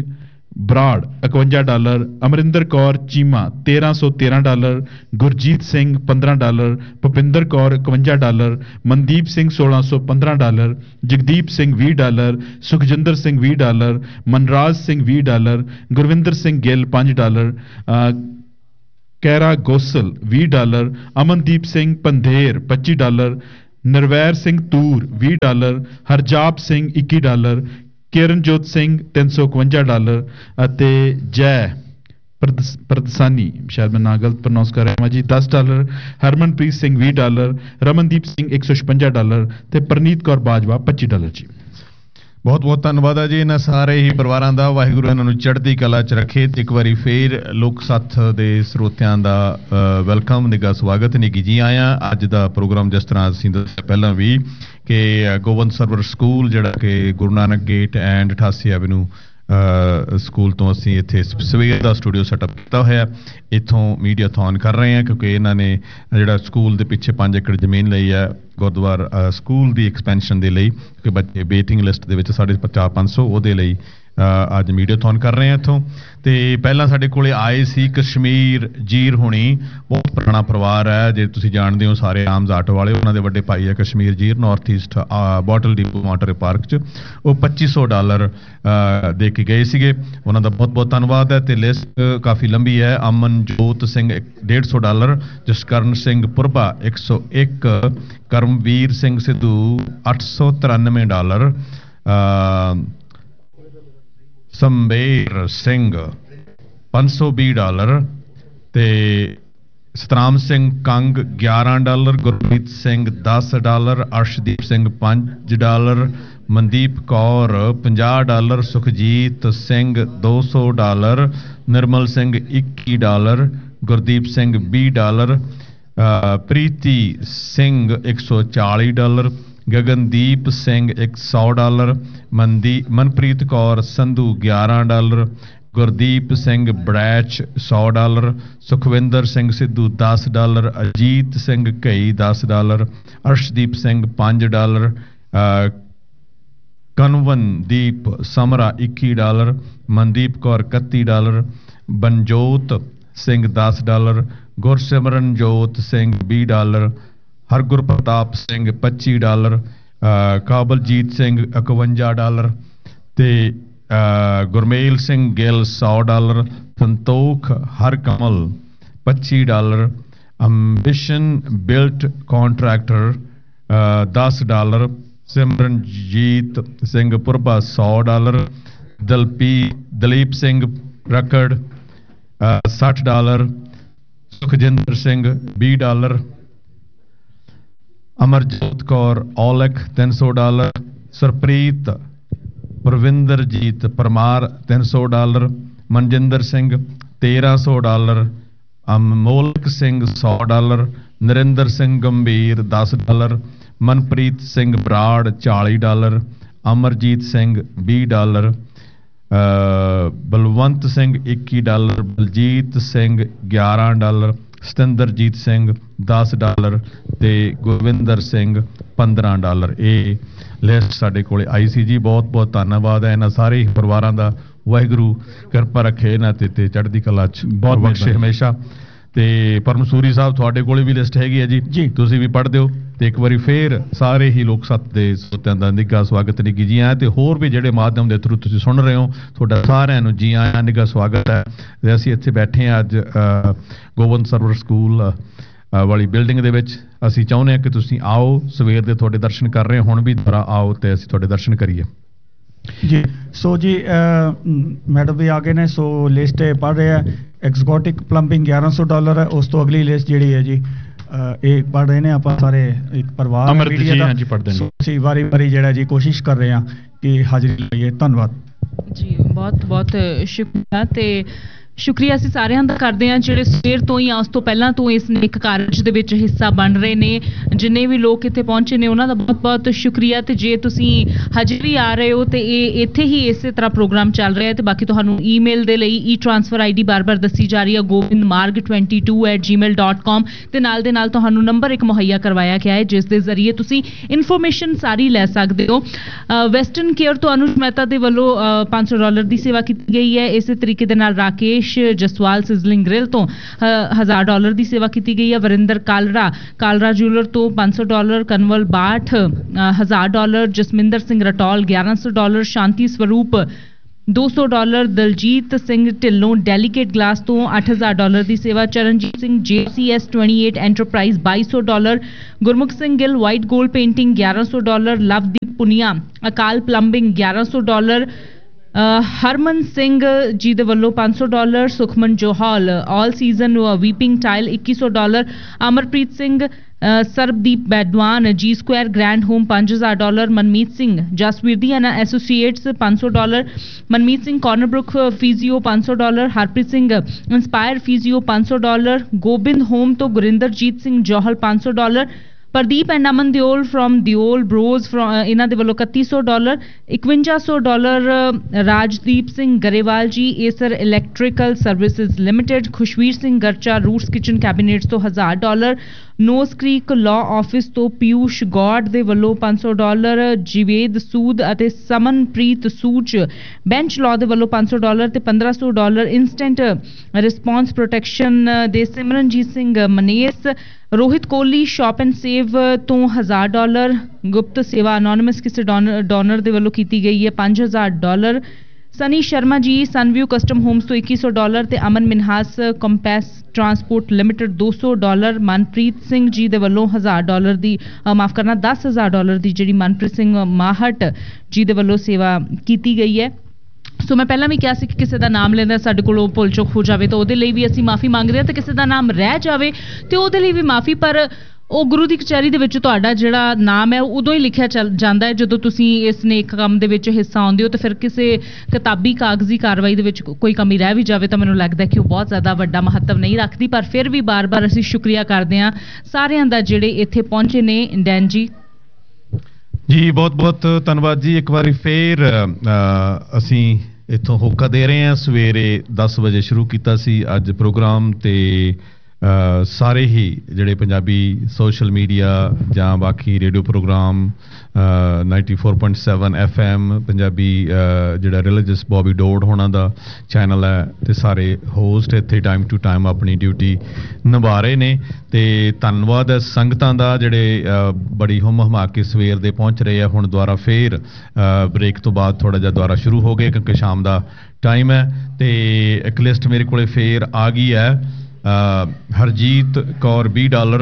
ਬਰਾੜ ਇਕਵੰਜਾ ਡਾਲਰ, ਅਮਰਿੰਦਰ ਕੌਰ ਚੀਮਾ ਤੇਰਾਂ ਸੌ ਤੇਰਾਂ ਡਾਲਰ, ਗੁਰਜੀਤ ਸਿੰਘ ਪੰਦਰਾਂ ਡਾਲਰ, ਭੁਪਿੰਦਰ ਕੌਰ ਇਕਵੰਜਾ ਡਾਲਰ, ਮਨਦੀਪ ਸਿੰਘ ਸੋਲਾਂ ਸੌ ਪੰਦਰਾਂ ਡਾਲਰ, ਜਗਦੀਪ ਸਿੰਘ ਵੀਹ ਡਾਲਰ, ਸੁਖਜਿੰਦਰ ਸਿੰਘ ਵੀਹ ਡਾਲਰ, ਮਨਰਾਜ ਸਿੰਘ ਵੀਹ ਡਾਲਰ, ਗੁਰਵਿੰਦਰ ਸਿੰਘ ਗਿੱਲ ਪੰਜ ਡਾਲਰ, ਕੈਰਾ ਗੋਸਲ ਵੀਹ ਡਾਲਰ, ਅਮਨਦੀਪ ਸਿੰਘ ਪੰਧੇਰ ਪੱਚੀ ਡਾਲਰ, ਨਰਵੈਰ ਸਿੰਘ ਤੂਰ ਵੀਹ ਡਾਲਰ, ਹਰਜਾਪ ਸਿੰਘ ਇੱਕੀ ਡਾਲਰ, ਕਿਰਨਜੋਤ ਸਿੰਘ ਤਿੰਨ ਸੌ ਇਕਵੰਜਾ ਡਾਲਰ ਅਤੇ ਜੈ ਪ੍ਰਦਸ ਪ੍ਰਦਸਾਨੀ ਸ਼ਾਇਦ ਮੈਂ ਨਾ ਗਲਤ ਪ੍ਰੋਨਾਂਸ ਕਰ ਰਿਹਾ ਜੀ ਦਸ ਡਾਲਰ, ਹਰਮਨਪ੍ਰੀਤ ਸਿੰਘ ਵੀਹ ਡਾਲਰ, ਰਮਨਦੀਪ ਸਿੰਘ ਇੱਕ ਸੌ ਛਪੰਜਾ ਡਾਲਰ ਤੇ ਪ੍ਰਨੀਤ ਕੌਰ ਬਾਜਵਾ ਪੱਚੀ ਡਾਲਰ ਜੀ। ਬਹੁਤ ਬਹੁਤ ਧੰਨਵਾਦ ਹੈ ਜੀ ਇਹਨਾਂ ਸਾਰੇ ਹੀ ਪਰਿਵਾਰਾਂ ਦਾ। ਵਾਹਿਗੁਰੂ ਇਹਨਾਂ ਨੂੰ ਚੜ੍ਹਦੀ ਕਲਾ 'ਚ ਰੱਖੇ। ਤੇ ਇੱਕ ਵਾਰੀ ਫੇਰ ਲੋਕ ਸੱਥ ਦੇ ਸਰੋਤਿਆਂ ਦਾ ਵੈਲਕਮ, ਨਿੱਘਾ ਸਵਾਗਤ, ਨਿੱਘੀ ਜੀ ਆਇਆਂ। ਅੱਜ ਦਾ ਪ੍ਰੋਗਰਾਮ ਜਿਸ ਤਰ੍ਹਾਂ ਅਸੀਂ ਦੱਸਿਆ ਪਹਿਲਾਂ ਵੀ ਕਿ ਗੋਬਿੰਦ ਸਰਵਰ ਸਕੂਲ ਜਿਹੜਾ ਕਿ ਗੁਰੂ ਨਾਨਕ ਗੇਟ ਐਂਡ ਅਠਾਸੀ ਐਵਨਿਊ ਸਕੂਲ ਤੋਂ ਅਸੀਂ ਇੱਥੇ ਸਵੇਰ ਦਾ ਸਟੂਡੀਓ ਸੈਟਅਪ ਕੀਤਾ ਹੋਇਆ, ਇੱਥੋਂ ਮੀਡੀਆਥੌਨ ਕਰ ਰਹੇ ਹਾਂ ਕਿਉਂਕਿ ਇਹਨਾਂ ਨੇ ਜਿਹੜਾ ਸਕੂਲ ਦੇ ਪਿੱਛੇ ਪੰਜ ਏਕੜ ਜ਼ਮੀਨ ਲਈ ਹੈ ਗੁਰਦੁਆਰਾ ਸਕੂਲ ਦੀ ਐਕਸਪੈਂਸ਼ਨ ਦੇ ਲਈ, ਕਿਉਂਕਿ ਬੱਚੇ ਵੇਟਿੰਗ ਲਿਸਟ ਦੇ ਵਿੱਚ ਸਾਢੇ ਚਾਰ ਪੰਜ ਸੌ ਉਹਦੇ ਲਈ ਅੱਜ ਮੀਡੀਆਥੌਨ ਕਰ ਰਹੇ ਹਾਂ ਇੱਥੋਂ। ਤੇ ਪਹਿਲਾਂ ਸਾਡੇ ਕੋਲੇ ਆਏ ਸੀ ਕਸ਼ਮੀਰ ਜੀਰ ਹੁਣੀ, ਬਹੁਤ ਪੁਰਾਣਾ ਪਰਿਵਾਰ ਹੈ, ਜੇ ਤੁਸੀਂ ਜਾਣਦੇ ਹੋ ਸਾਰੇ ਆਮਜ਼ ਆਟੋ ਵਾਲੇ, ਉਹਨਾਂ ਦੇ ਵੱਡੇ ਭਾਈ ਹੈ Kashmir ਜੀਰ, north East bottle depot water park 'ਚ। ਉਹ ਪੱਚੀ ਸੌ ਡਾਲਰ ਦੇ ਕੇ ਗਏ ਸੀਗੇ, ਉਹਨਾਂ ਦਾ ਬਹੁਤ ਬਹੁਤ ਧੰਨਵਾਦ ਹੈ। ਤੇ ਲਿਸਟ ਕਾਫੀ ਲੰਬੀ ਹੈ। ਅਮਨਜੋਤ ਸਿੰਘ ਡੇਢ ਸੌ ਡਾਲਰ, ਜਸਕਰਨ ਸਿੰਘ ਪੁਰਬਾ ਇੱਕ ਸੌ ਇੱਕ, ਕਰਮਵੀਰ ਸਿੰਘ ਸਿੱਧੂ ਅੱਠ ਸੌ ਤਰਾਨਵੇਂ ਡਾਲਰ, ਸੰਬੇਰ ਸਿੰਘ ਪੰਜ ਸੌ ਵੀਹ ਡਾਲਰ ਤੇ ਸਤਨਾਮ ਸਿੰਘ ਕੰਗ ਗਿਆਰਾਂ ਡਾਲਰ, ਗੁਰਮੀਤ ਸਿੰਘ ਦਸ ਡਾਲਰ, ਅਰਸ਼ਦੀਪ ਸਿੰਘ ਪੰਜ ਡਾਲਰ, ਮਨਦੀਪ ਕੌਰ ਪੰਜਾਹ ਡਾਲਰ, ਸੁਖਜੀਤ ਸਿੰਘ ਦੋ ਸੌ ਡਾਲਰ, ਨਿਰਮਲ ਸਿੰਘ ਇੱਕੀ ਡਾਲਰ, ਗੁਰਦੀਪ ਸਿੰਘ ਵੀਹ ਡਾਲਰ, ਪ੍ਰੀਤੀ ਸਿੰਘ ਇੱਕ ਸੌ ਚਾਲੀ ਡਾਲਰ, ਗਗਨਦੀਪ ਸਿੰਘ ਇੱਕ ਸੌ ਡਾਲਰ, ਮਨਦੀ ਮਨਪ੍ਰੀਤ ਕੌਰ ਸੰਧੂ ਗਿਆਰਾਂ ਡਾਲਰ, ਗੁਰਦੀਪ ਸਿੰਘ ਬੜੈਚ ਸੌ ਡਾਲਰ, ਸੁਖਵਿੰਦਰ ਸਿੰਘ ਸਿੱਧੂ ਦਸ ਡਾਲਰ, ਅਜੀਤ ਸਿੰਘ ਘਈ ਦਸ ਡਾਲਰ, ਅਰਸ਼ਦੀਪ ਸਿੰਘ ਪੰਜ ਡਾਲਰ, ਕਨਵਨਦੀਪ ਸਮਰਾ ਇੱਕੀ ਡਾਲਰ, ਮਨਦੀਪ ਕੌਰ ਇਕੱਤੀ ਡਾਲਰ, ਬਨਜੋਤ ਸਿੰਘ ਦਸ ਡਾਲਰ, ਗੁਰਸਿਮਰਨਜੋਤ ਸਿੰਘ ਵੀਹ ਡਾਲਰ, ਹਰਗੁਰਪ੍ਰਤਾਪ ਸਿੰਘ ਪੱਚੀ ਡਾਲਰ, ਕਾਬਲਜੀਤ ਸਿੰਘ ਇਕਵੰਜਾ ਡਾਲਰ ਤੇ ਗੁਰਮੇਲ ਸਿੰਘ ਗਿੱਲ ਸੌ ਡਾਲਰ, ਸੰਤੋਖ ਹਰਕਮਲ ਪੱਚੀ ਡਾਲਰ, ਅੰਬਿਸ਼ਨ ਬਿਲਟ ਕੰਟਰੈਕਟਰ ਦਸ ਡਾਲਰ, ਸਿਮਰਨਜੀਤ ਸਿੰਘ ਪੁਰਬਾ ਸੌ ਡਾਲਰ, ਦਲਪੀ ਦਲੀਪ ਸਿੰਘ ਰਕੜ ਸੱਠ ਡਾਲਰ, ਸੁਖਜਿੰਦਰ ਸਿੰਘ ਵੀਹ ਡਾਲਰ, ਅਮਰਜੋਤ ਕੌਰ ਔਲਖ ਤਿੰਨ ਸੌ ਡਾਲਰ, ਸਰਪ੍ਰੀਤ ਪ੍ਰਵਿੰਦਰਜੀਤ ਪਰਮਾਰ ਤਿੰਨ ਸੌ ਡਾਲਰ, ਮਨਜਿੰਦਰ ਸਿੰਘ ਤੇਰਾਂ ਸੌ ਡਾਲਰ, ਅਮੋਲਕ ਸਿੰਘ ਸੌ ਡਾਲਰ, ਨਰਿੰਦਰ ਸਿੰਘ ਗੰਭੀਰ ਦਸ ਡਾਲਰ, ਮਨਪ੍ਰੀਤ ਸਿੰਘ ਬਰਾੜ ਚਾਲੀ ਡਾਲਰ, ਅਮਰਜੀਤ ਸਿੰਘ ਵੀਹ ਡਾਲਰ, ਬਲਵੰਤ ਸਿੰਘ ਇੱਕੀ ਡਾਲਰ, ਬਲਜੀਤ ਸਿੰਘ ਗਿਆਰਾਂ ਡਾਲਰ, ਸਤਿੰਦਰਜੀਤ ਸਿੰਘ ਦਸ ਡਾਲਰ ਤੇ ਗੁਰਵਿੰਦਰ ਸਿੰਘ ਪੰਦਰਾਂ ਡਾਲਰ। ਇਹ ਲਿਸਟ ਸਾਡੇ ਕੋਲ ਆਈ ਸੀ ਜੀ। ਬਹੁਤ ਬਹੁਤ ਧੰਨਵਾਦ ਹੈ ਇਹਨਾਂ ਸਾਰੇ ਪਰਿਵਾਰਾਂ ਦਾ। ਵਾਹਿਗੁਰੂ ਕਿਰਪਾ ਰੱਖੇ ਇਹਨਾਂ ਤੇ ਤੇ ਚੜ੍ਹਦੀ ਕਲਾ 'ਚ ਬਹੁਤ ਬਖਸ਼ੇ ਹਮੇਸ਼ਾ। ਤੇ ਪਰਮਸੂਰੀ ਸਾਹਿਬ ਤੁਹਾਡੇ ਕੋਲ ਵੀ ਲਿਸਟ ਹੈਗੀ ਹੈ ਜੀ, ਤੁਸੀਂ ਵੀ ਪੜ੍ਹ ਦਿਓ। ਤੇ ਇੱਕ ਵਾਰੀ ਫੇਰ ਸਾਰੇ ਹੀ ਲੋਕ ਸੱਤ ਦੇ ਸਰੋਤਿਆਂ ਦਾ ਨਿੱਘਾ ਸਵਾਗਤ, ਨਿੱਘੀ ਜੀ ਆਇਆਂ। ਤੇ ਹੋਰ ਵੀ ਜਿਹੜੇ ਮਾਧਿਅਮ ਦੇ ਥਰੂ ਤੁਸੀਂ ਸੁਣ ਰਹੇ ਹੋ, ਤੁਹਾਡਾ ਸਾਰਿਆਂ ਨੂੰ ਜੀ ਆਇਆਂ, ਨਿੱਘਾ ਸਵਾਗਤ ਹੈ। ਤੇ ਅਸੀਂ ਇੱਥੇ ਬੈਠੇ ਹਾਂ ਅੱਜ ਗੋਬਿੰਦ ਸਰਵਰ ਸਕੂਲ ਵਾਲੀ ਬਿਲਡਿੰਗ ਦੇ ਵਿੱਚ। ਅਸੀਂ ਚਾਹੁੰਦੇ ਹਾਂ ਕਿ ਤੁਸੀਂ ਆਓ, ਸਵੇਰ ਦੇ ਤੁਹਾਡੇ ਦਰਸ਼ਨ ਕਰ ਰਹੇ, ਹੁਣ ਵੀ ਦੁਬਾਰਾ ਆਓ ਤੇ ਅਸੀਂ ਤੁਹਾਡੇ ਦਰਸ਼ਨ ਕਰੀਏ ਜੀ। ਸੋ ਜੀ ਮੈਡਮ ਵੀ ਆ ਗਏ ਨੇ, ਸੋ ਲਿਸਟ ਪੜ੍ਹ ਰਹੇ ਆ। ਐਕਸਗੋਟਿਕ ਪਲੰਬਿੰਗ ਗਿਆਰਾਂ ਸੌ ਡਾਲਰ ਹੈ। ਉਸ ਤੋਂ ਅਗਲੀ ਲਿਸਟ ਜਿਹੜੀ ਹੈ ਜੀ ਇਹ ਪੜ੍ਹ ਰਹੇ ਨੇ ਆਪਾਂ ਸਾਰੇ ਇੱਕ ਪਰਿਵਾਰ ਮੀਡੀਆ ਦਾ। ਅਸੀਂ ਵਾਰੀ ਵਾਰੀ ਜਿਹੜਾ ਜੀ ਕੋਸ਼ਿਸ਼ ਕਰ ਰਹੇ ਹਾਂ ਕਿ ਹਾਜ਼ਰੀ ਲਈਏ। ਧੰਨਵਾਦ ਜੀ, ਬਹੁਤ ਬਹੁਤ ਸ਼ੁਕਰੀਆ। ਤੇ ਸ਼ੁਕਰੀਆ ਅਸੀਂ ਸਾਰਿਆਂ ਦਾ ਕਰਦੇ ਹਾਂ ਜਿਹੜੇ ਸਵੇਰ ਤੋਂ ਹੀ ਉਸ ਤੋਂ ਪਹਿਲਾਂ ਤੋਂ ਇਸ ਨੇਕ ਕਾਰਜ ਦੇ ਵਿੱਚ ਹਿੱਸਾ ਬਣ ਰਹੇ ਨੇ। ਜਿੰਨੇ ਵੀ ਲੋਕ ਇੱਥੇ ਪਹੁੰਚੇ ਨੇ ਉਹਨਾਂ ਦਾ ਬਹੁਤ ਬਹੁਤ ਸ਼ੁਕਰੀਆ। ਤੇ ਜੇ ਤੁਸੀਂ ਹਜੇ ਵੀ ਆ ਰਹੇ ਹੋ ਤੇ ਇਹ ਇੱਥੇ ਹੀ ਇਸੇ ਤਰ੍ਹਾਂ ਪ੍ਰੋਗਰਾਮ ਚੱਲ ਰਿਹਾ ਹੈ। ਤੇ ਬਾਕੀ ਤੁਹਾਨੂੰ ਈਮੇਲ ਦੇ ਲਈ ਈ ਟ੍ਰਾਂਸਫਰ ਆਈ ਡੀ ਬਾਰ-ਬਾਰ ਦੱਸੀ ਜਾ ਰਹੀ ਹੈ ਗੋਬਿੰਦ ਮਾਰਗ ਟਵੈਂਟੀ ਟੂ ਐਟ ਜੀ ਮੇਲ ਡਾਟ ਕਾਮ ਤੇ ਨਾਲ ਦੇ ਨਾਲ ਤੁਹਾਨੂੰ ਨੰਬਰ ਇੱਕ ਮੁਹੱਈਆ ਕਰਵਾਇਆ ਗਿਆ ਹੈ ਜਿਸ ਦੇ ਜ਼ਰੀਏ ਤੁਸੀਂ ਇਨਫੋਰਮੇਸ਼ਨ ਸਾਰੀ ਲੈ ਸਕਦੇ ਹੋ। ਵੈਸਟਰਨ ਕੇਅਰ ਤੋਂ ਅਨੁਜ ਮਹਿਤਾ ਦੇ ਵੱਲੋਂ ਪੰਜ ਸੌ ਡਾਲਰ ਦੀ ਸੇਵਾ ਕੀਤੀ ਗਈ ਹੈ। ਇਸੇ ਤਰੀਕੇ ਦੇ ਨਾਲ ਰਾਕੇਸ਼ ਜਸਵਾਲ ਸਿਜ਼ਲਿੰਗ ਗ੍ਰਿਲ ਤੋਂ ਹਜ਼ਾਰ ਡਾਲਰ ਦੀ ਸੇਵਾ ਕੀਤੀ ਗਈ ਹੈ। ਵਰਿੰਦਰ ਕਾਲਰਾ ਕਾਲਰਾ ਜੂਲਰ ਤੋਂ ਪੰਜ ਸੌ ਡਾਲਰ, ਕਨਵਲ ਬਾਠ ਹਜ਼ਾਰ ਡਾਲਰ, ਜਸਮਿੰਦਰ ਸਿੰਘ ਰਟੌਲ ਗਿਆਰਾਂ ਸੌ ਡਾਲਰ, ਸ਼ਾਂਤੀ ਸਰੂਪ ਦੋ ਸੌ dollar, Daljit Singh Dhillon delegate glass ਤੋਂ ਅੱਠ ਹਜ਼ਾਰ ਡਾਲਰ ਦੀ ਸੇਵਾ, ਚਰਨਜੀਤ ਸਿੰਘ ਜੇ ਸੀ ਐਸ ਅਠਾਈ ਐਂਟਰਪ੍ਰਾਈਜ਼ ਬਾਈ ਸੌ dollar, Gurmukh Singh Gill white gold painting ਗਿਆਰਾਂ ਸੌ ਡਾਲਰ, ਲਵਦੀਪ ਪੁਨੀਆ ਅਕਾਲ ਪਲੰਬਿੰਗ ਗਿਆਰਾਂ ਸੌ ਡਾਲਰ, ਹਰਮਨ ਸਿੰਘ ਜੀ ਦੇ ਵੱਲੋਂ ਪੰਜ ਸੌ dollar, Sukhman Johal all season ਵੀਪਿੰਗ tile ਇੱਕੀ ਸੌ ਡਾਲਰ, ਅਮਰਪ੍ਰੀਤ ਸਿੰਘ ਸਰਬਦੀਪ ਬੈਦਵਾਨ ਜੀ ਸਕੁਆਇਰ ਗ੍ਰੈਂਡ ਹੋਮ ਪੰਜ ਹਜ਼ਾਰ dollar, Manmeet Singh ਜਸਵੀਰਦੀ and associates ਪੰਜ ਸੌ ਡਾਲਰ, ਮਨਮੀਤ ਸਿੰਘ ਕਾਰਨਰਬਰੁਕ ਫਿਜ਼ੀਓ ਪੰਜ ਸੌ dollar, Harpreet Singh inspire physio ਪੰਜ ਸੌ ਡਾਲਰ, ਗੋਬਿੰਦ ਹੋਮ ਤੋਂ ਗੁਰਿੰਦਰਜੀਤ ਸਿੰਘ ਜੋਹਲ ਪੰਜ ਸੌ dollar, Pradeep and Aman Deol from Deol ਬ੍ਰੋਜ਼ ਇਹਨਾਂ ਦੇ ਵੱਲੋਂ ਇਕੱਤੀ ਸੌ ਡਾਲਰ, ਇਕਵੰਜਾ ਸੌ ਡਾਲਰ ਰਾਜਦੀਪ ਸਿੰਘ ਗਰੇਵਾਲ ਜੀ Acer electrical services limited, ਖੁਸ਼ਵੀਰ Singh Garcha roots kitchen ਕੈਬਨਿਟਸ ਤੋਂ ਹਜ਼ਾਰ dollar, knows creek law office ਤੋਂ ਪਿਊਸ਼ ਗੌਡ ਦੇ ਵੱਲੋਂ ਪੰਜ ਸੌ ਡਾਲਰ, ਜਿਵੇਦ ਸੂਦ ਅਤੇ ਸਮਨਪ੍ਰੀਤ ਸੂਚ ਬੈਂਚ ਲਾਅ ਦੇ ਵੱਲੋਂ ਪੰਜ ਸੌ ਡਾਲਰ ਤੇ ਪੰਦਰਾਂ ਸੌ ਡਾਲਰ, ਇੰਸਟੈਂਟ ਰਿਸਪੌਂਸ ਪ੍ਰੋਟੈਕਸ਼ਨ ਦੇ Simranjeet Singh ਮਨੇਸ, Rohit Kohli shop and save ਤੋਂ ਹਜ਼ਾਰ ਡਾਲਰ, ਗੁਪਤ ਸੇਵਾ ਅਨੋਨਿਮਸ ਕਿਸੇ ਡੋਨਰ ਦੇ ਵੱਲੋਂ ਕੀਤੀ ਗਈ ਹੈ ਪੰਜ ਹਜ਼ਾਰ dollar, Sunny Sharma ji Sunview custom homes ਤੋਂ ਇੱਕੀ ਸੌ ਡਾਲਰ ਤੇ ਅਮਨ ਮਿਨਹਾਸ ਕੰਪੈਸ ਟਰਾਂਸਪੋਰਟ ਲਿਮਿਟਿਡ ਦੋ ਸੌ ਡਾਲਰ, ਮਨਪ੍ਰੀਤ ਸਿੰਘ ਜੀ ਦੇ ਵੱਲੋਂ ਹਜ਼ਾਰ ਡਾਲਰ ਦੀ ਮਾਫ ਕਰਨਾ ਦਸ ਹਜ਼ਾਰ ਡਾਲਰ ਦੀ ਜਿਹੜੀ ਮਨਪ੍ਰੀਤ ਸਿੰਘ ਮਾਹਟ ਜੀ ਦੇ ਵੱਲੋਂ ਸੇਵਾ ਕੀਤੀ ਗਈ ਹੈ। ਸੋ ਮੈਂ ਪਹਿਲਾਂ ਵੀ ਕਿਹਾ ਸੀ ਕਿ ਕਿਸੇ ਦਾ ਨਾਮ ਲੈਂਦਾ ਸਾਡੇ ਕੋਲੋਂ ਭੁੱਲ ਚੁੱਕ ਹੋ ਜਾਵੇ ਤਾਂ ਉਹਦੇ ਲਈ ਵੀ ਅਸੀਂ ਮਾਫੀ ਮੰਗਦੇ ਹਾਂ ਤੇ ਕਿਸੇ ਦਾ ਨਾਮ ਰਹਿ ਜਾਵੇ ਤੇ ਉਹਦੇ ਲਈ ਵੀ ਮਾਫੀ। ਪਰ ਉਹ ਗੁਰੂ ਦੀ ਕਚਹਿਰੀ ਦੇ ਵਿੱਚ ਤੁਹਾਡਾ ਜਿਹੜਾ ਨਾਮ ਹੈ ਉਦੋਂ ਹੀ ਲਿਖਿਆ ਚੱਲ ਜਾਂਦਾ ਹੈ ਜਦੋਂ ਤੁਸੀਂ ਇਸ ਨੇਕ ਕੰਮ ਦੇ ਵਿੱਚ ਹਿੱਸਾ ਆਉਂਦੇ ਹੋ। ਤੇ ਫਿਰ ਕਿਸੇ ਕਿਤਾਬੀ ਕਾਗਜ਼ੀ ਕਾਰਵਾਈ ਦੇ ਵਿੱਚ ਕੋਈ ਕਮੀ ਰਹਿ ਵੀ ਜਾਵੇ ਤਾਂ ਮੈਨੂੰ ਲੱਗਦਾ ਕਿ ਉਹ ਬਹੁਤ ਜ਼ਿਆਦਾ ਵੱਡਾ ਮਹੱਤਵ ਨਹੀਂ ਰੱਖਦੀ। ਪਰ ਫਿਰ ਵੀ ਬਾਰ-ਬਾਰ ਅਸੀਂ ਸ਼ੁਕਰੀਆ ਕਰਦੇ ਹਾਂ ਸਾਰਿਆਂ ਦਾ ਜਿਹੜੇ ਇੱਥੇ ਪਹੁੰਚੇ ਨੇ। ਡੈਨ ਜੀ ਜੀ ਬਹੁਤ ਬਹੁਤ ਧੰਨਵਾਦ ਜੀ। ਇੱਕ ਵਾਰੀ ਫੇਰ ਅਸੀਂ ਇੱਥੋਂ ਹੋਕਾ ਦੇ ਰਹੇ ਹਾਂ। ਸਵੇਰੇ ਦਸ ਵਜੇ ਸ਼ੁਰੂ ਕੀਤਾ ਸੀ ਅੱਜ ਪ੍ਰੋਗਰਾਮ ਤੇ ਸਾਰੇ ਹੀ ਜਿਹੜੇ ਪੰਜਾਬੀ ਸੋਸ਼ਲ ਮੀਡੀਆ ਜਾਂ ਬਾਕੀ radio programme ninety four point seven F M Punjabi ਜਿਹੜਾ ਰਿਲੀਜੀਅਸ ਬੌਬੀ ਡੋਡ ਹੋਣਾ ਦਾ ਚੈਨਲ ਹੈ ਤੇ ਸਾਰੇ ਹੋਸਟ ਇੱਥੇ ਟਾਈਮ ਟੂ ਟਾਈਮ ਆਪਣੀ ਡਿਊਟੀ ਨਿਭਾ ਰਹੇ ਨੇ। ਤੇ ਧੰਨਵਾਦ ਹੈ ਸੰਗਤਾਂ ਦਾ ਜਿਹੜੇ ਬੜੀ ਹੁਮ ਹਮਾ ਕੇ ਸਵੇਰ ਦੇ ਪਹੁੰਚ ਰਹੇ ਆ। ਹੁਣ ਦੁਬਾਰਾ ਫੇਰ ਬ੍ਰੇਕ ਤੋਂ ਬਾਅਦ ਥੋੜ੍ਹਾ ਜਿਹਾ ਦੁਬਾਰਾ ਸ਼ੁਰੂ ਹੋ ਗਏ ਕਿਉਂਕਿ ਸ਼ਾਮ ਦਾ ਟਾਈਮ ਹੈ। ਤੇ ਇੱਕ ਲਿਸਟ ਮੇਰੇ ਕੋਲੇ ਫੇਰ ਆ ਗਈ ਹੈ। ਹਰਜੀਤ ਕੌਰ ਵੀਹ ਡਾਲਰ,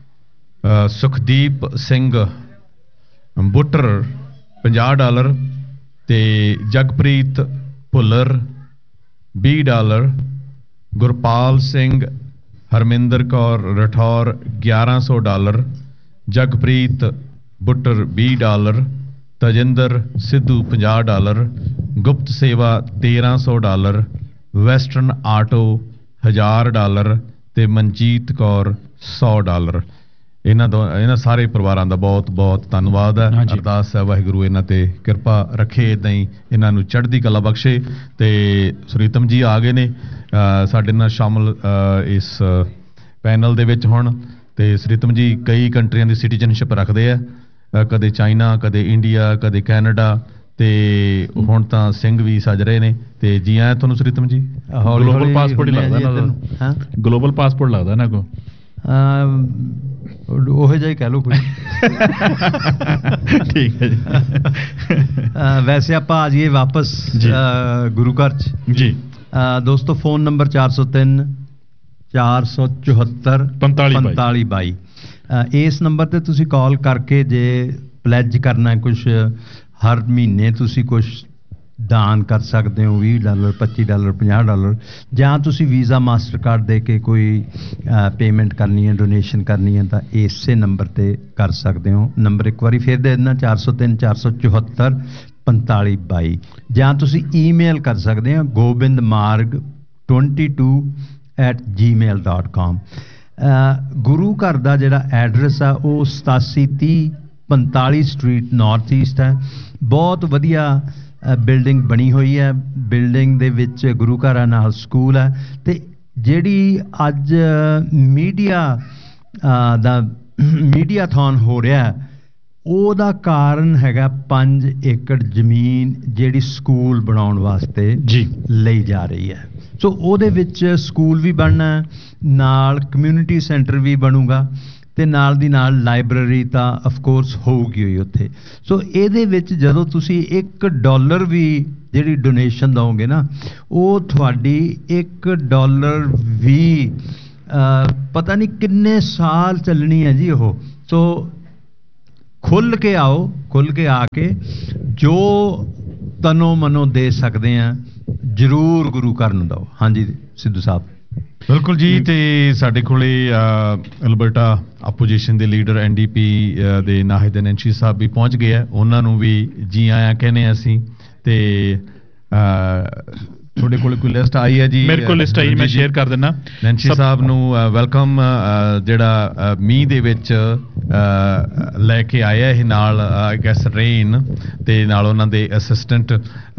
ਸੁਖਦੀਪ ਸਿੰਘ ਬੁੱਟਰ ਪੰਜਾਹ ਡਾਲਰ ਤੇ ਜਗਪ੍ਰੀਤ ਭੁੱਲਰ ਵੀਹ ਡਾਲਰ, ਗੁਰਪਾਲ ਸਿੰਘ ਹਰਮਿੰਦਰ ਕੌਰ ਰਠੌਰ ਗਿਆਰਾਂ ਸੌ ਡਾਲਰ, ਜਗਪ੍ਰੀਤ ਬੁੱਟਰ ਵੀਹ ਡਾਲਰ, ਤਜਿੰਦਰ ਸਿੱਧੂ ਪੰਜਾਹ ਡਾਲਰ, ਗੁਪਤ ਸੇਵਾ ਤੇਰਾਂ ਸੌ ਡਾਲਰ, ਵੈਸਟਰਨ ਆਟੋ ਹਜ਼ਾਰ ਡਾਲਰ ਤੇ ਮਨਜੀਤ ਕੌਰ ਸੌ ਡਾਲਰ। ਇਹਨਾਂ ਦੋ ਇਹਨਾਂ ਸਾਰੇ ਪਰਿਵਾਰਾਂ ਦਾ ਬਹੁਤ ਬਹੁਤ ਧੰਨਵਾਦ ਹੈ। ਅਰਦਾਸ ਹੈ ਵਾਹਿਗੁਰੂ ਇਹਨਾਂ ਤੇ ਕਿਰਪਾ ਰੱਖੇ, ਇੱਦਾਂ ਹੀ ਇਹਨਾਂ ਨੂੰ ਚੜ੍ਹਦੀ ਕਲਾ ਬਖਸ਼ੇ। ਤੇ ਸੁਰੀਤਮ ਜੀ ਆ ਗਏ ਨੇ ਸਾਡੇ ਨਾਲ ਸ਼ਾਮਲ ਇਸ ਪੈਨਲ ਦੇ ਵਿੱਚ ਹੁਣ। ਤੇ ਸੁਰੀਤਮ ਜੀ ਕਈ ਕੰਟਰੀਆਂ ਦੀ ਸਿਟੀਜ਼ਨਸ਼ਿਪ ਰੱਖਦੇ ਆ, ਕਦੇ ਚਾਈਨਾ, ਕਦੇ ਇੰਡੀਆ, ਕਦੇ ਕੈਨੇਡਾ ਤੇ ਹੁਣ ਤਾਂ ਸਿੰਘ ਵੀ ਸੱਜ ਰਹੇ ਨੇ। ਤੇ ਜੀ ਆਇਆਂ ਤੁਹਾਨੂੰ ਸੁਰੀਤਮ ਜੀ। ਗਲੋਬਲ ਪਾਸਪੋਰਟ ਹੀ ਲੱਗਦਾ ਇਹਨਾਂ ਦਾ, ਗਲੋਬਲ ਪਾਸਪੋਰਟ ਲੱਗਦਾ ਇਹਨਾਂ ਕੋ ਉਹ ਜਿਹਾ ਹੀ ਕਹਿ ਲਓ ਕੋਈ। ਠੀਕ ਹੈ ਜੀ। ਵੈਸੇ ਆਪਾਂ ਆ ਜਾਈਏ ਵਾਪਸ ਗੁਰੂ ਘਰ ਚ ਜੀ। ਦੋਸਤੋ ਫੋਨ ਨੰਬਰ ਚਾਰ ਸੌ ਤਿੰਨ ਚਾਰ ਸੌ ਚੁਹੱਤਰ ਪੰਤਾਲੀ ਬਾਈ ਇਸ ਨੰਬਰ ਤੇ ਤੁਸੀਂ ਕਾਲ ਕਰਕੇ ਜੇ ਪਲੈਜ ਕਰਨਾ ਕੁਛ ਹਰ ਮਹੀਨੇ ਤੁਸੀਂ ਕੁਛ ਦਾਨ ਕਰ ਸਕਦੇ ਹੋ, ਵੀਹ ਡਾਲਰ ਪੱਚੀ ਡਾਲਰ ਪੰਜਾਹ ਡਾਲਰ, ਜਾਂ ਤੁਸੀਂ ਵੀਜ਼ਾ ਮਾਸਟਰ ਕਾਰਡ ਦੇ ਕੇ ਕੋਈ ਪੇਮੈਂਟ ਕਰਨੀ ਹੈ, ਡੋਨੇਸ਼ਨ ਕਰਨੀ ਹੈ ਤਾਂ ਇਸੇ ਨੰਬਰ ਤੇ ਕਰ ਸਕਦੇ ਹੋ। ਨੰਬਰ ਇੱਕ ਵਾਰੀ ਫਿਰ ਦੇ ਦੇਣਾ ਚਾਰ ਸੌ ਤਿੰਨ ਚਾਰ ਸੌ ਚੁਹੱਤਰ ਪੰਤਾਲੀ ਬਾਈ, ਜਾਂ ਤੁਸੀਂ ਈਮੇਲ ਕਰ ਸਕਦੇ ਹੋ ਗੋਬਿੰਦ ਮਾਰਗ ट्वेंटी टू एट जी मेल डॉट कॉम। गुरु घर का जिहड़ा एड्रैस है वो सतासी तीह पंताली स्ट्रीट नॉर्थ ईस्ट है। बहुत वधिया बिल्डिंग बनी हुई है। बिल्डिंग दे विच गुरु घर नाल स्कूल है ते जिहड़ी अज मीडिया दा मीडियाथॉन हो रहा है ਉਹਦਾ ਕਾਰਨ ਹੈਗਾ पाँच एकड़ ਜ਼ਮੀਨ ਜਿਹੜੀ ਸਕੂਲ ਬਣਾਉਣ ਵਾਸਤੇ ਜੀ ਲਈ ਜਾ ਰਹੀ ਹੈ। ਸੋ ਉਹਦੇ ਵਿੱਚ ਸਕੂਲ ਵੀ ਬਣਨਾ ਨਾਲ ਕਮਿਊਨਿਟੀ ਸੈਂਟਰ ਵੀ ਬਣੂਗਾ ਤੇ ਨਾਲ ਦੀ ਨਾਲ ਲਾਇਬ੍ਰੇਰੀ ਤਾਂ ਆਫ ਕੋਰਸ ਹੋਊਗੀ ਹੀ ਉੱਥੇ। ਸੋ ਇਹਦੇ ਵਿੱਚ ਜਦੋਂ ਤੁਸੀਂ ਇੱਕ ਡਾਲਰ ਵੀ ਜਿਹੜੀ ਡੋਨੇਸ਼ਨ ਦਿਓਗੇ ਨਾ ਉਹ ਤੁਹਾਡੀ ਇੱਕ ਡਾਲਰ ਵੀ ਪਤਾ ਨਹੀਂ ਕਿੰਨੇ ਸਾਲ ਚੱਲਣੀ ਹੈ ਜੀ ਉਹ। ਸੋ खुल के आओ, खुल के आके जो तनो मनो दे सकते हैं जरूर गुरु घर नूं दो। हाँ जी सिद्धू साहब बिल्कुल जी। तो साडे कोले अल्बर्टा अपोजिशन के लीडर एन डी पी दे नाहिद नैंसी साहब भी पहुँच गए हैं। उन्होंने भी जी आया कहने असी ते ਤੁਹਾਡੇ ਕੋਲ ਕੋਈ ਲਿਸਟ ਆਈ ਹੈ ਜੀ? ਮੇਰੇ ਕੋਲ ਲਿਸਟ ਆਈ, ਮੈਂ ਸ਼ੇਅਰ ਕਰ ਦਿੰਦਾ। ਨੈਂਸੀ ਸਾਹਿਬ ਨੂੰ ਵੈਲਕਮ ਜਿਹੜਾ ਮੀਂਹ ਦੇ ਵਿੱਚ ਲੈ ਕੇ ਆਇਆ ਇਹ ਨਾਲ ਆਈ ਗੈਸ ਰੇਨ ਤੇ ਨਾਲ ਉਹਨਾਂ ਦੇ ਅਸਿਸਟੈਂਟ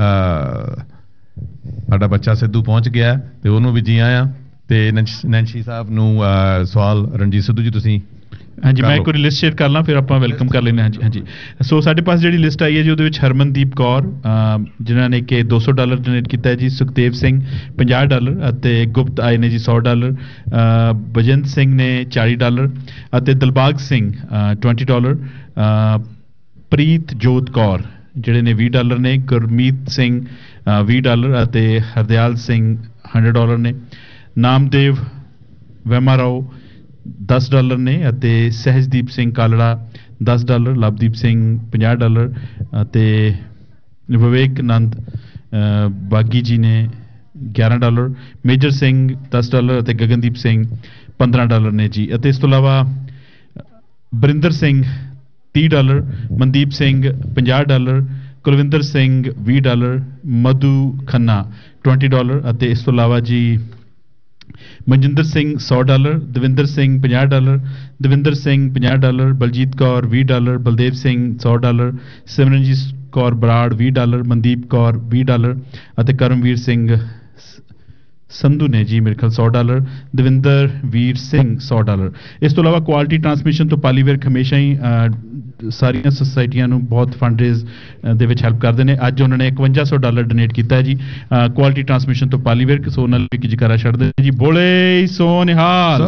ਸਾਡਾ ਬੱਚਾ ਸਿੱਧੂ ਪਹੁੰਚ ਗਿਆ ਤੇ ਉਹਨੂੰ ਵੀ ਜੀ ਆਇਆ। ਤੇ ਨੈਂਸੀ ਸਾਹਿਬ ਨੂੰ ਸਵਾਲ ਰਣਜੀਤ ਸਿੱਧੂ ਜੀ ਤੁਸੀਂ? हाँ जी मैं एक बार लिस्ट शेयर कर ला फिर आप वेलकम कर लेने। हाँ जी हाँ जी सो साढ़े पास जी लिस्ट आई है जी वो हरमनदीप कौर जिन्होंने कि दो सौ डॉलर डोनेट किया जी। सुखदेव सिंह पचास डॉलर, गुप्त आए ने जी सौ डॉलर, बजिंद सिंह ने चालीस dollar, Dilbag Singh twenty dollar, प्रीत जोत कौर जिहड़े ने बीस डॉलर ने, गुरमीत सिंह बीस dollar, Hardayal Singh hundred dollar ने, नामदेव वैमाराओ दस डॉलर ने, सहजदीप सिंह कालड़ा दस डॉलर, लवदीप सिंह पचास डॉलर, विवेक नंद बागी जी ने ग्यारह डॉलर, मेजर सिंह दस डॉलर, गगनदीप सिंह पंद्रह डॉलर ने जी। इस तो इलावा बरिंदर सिंह तीस डॉलर, मनदीप सिंह पचास डॉलर, कुलविंदर सिंह बीस डॉलर, मधु खन्ना ट्वेंटी डॉलर। इस तो इलावा जी मनजिंदर सिंह सौ डॉलर, दविंदर सिंह पचास डॉलर, दविंदर सिंह पचास डॉलर, बलजीत कौर बीस डॉलर, बलदेव सिंह सौ डॉलर, सिमरनजीत कौर बराड़ बीस डॉलर, मनदीप कौर बीस डॉलर, करमवीर सिंह संधू ने जी मेरे ख्याल सौ डॉलर, दविंदर वीर सिंह सौ डॉलर। इस तो इलावा क्वालिटी ट्रांसमिशन तो पालीवर्क हमेशा ही सारिया सोसाइटियां नूं बहुत फंड रेज दे विच हैल्प करते हैं। अज उन्होंने इकवंजा सौ डॉलर डोनेट किया है जी क्वालिटी ट्रांसमिशन तो पालीवर्क। सो उन्होंने भी जकारा छड्डदे जी बोले सो निहाल।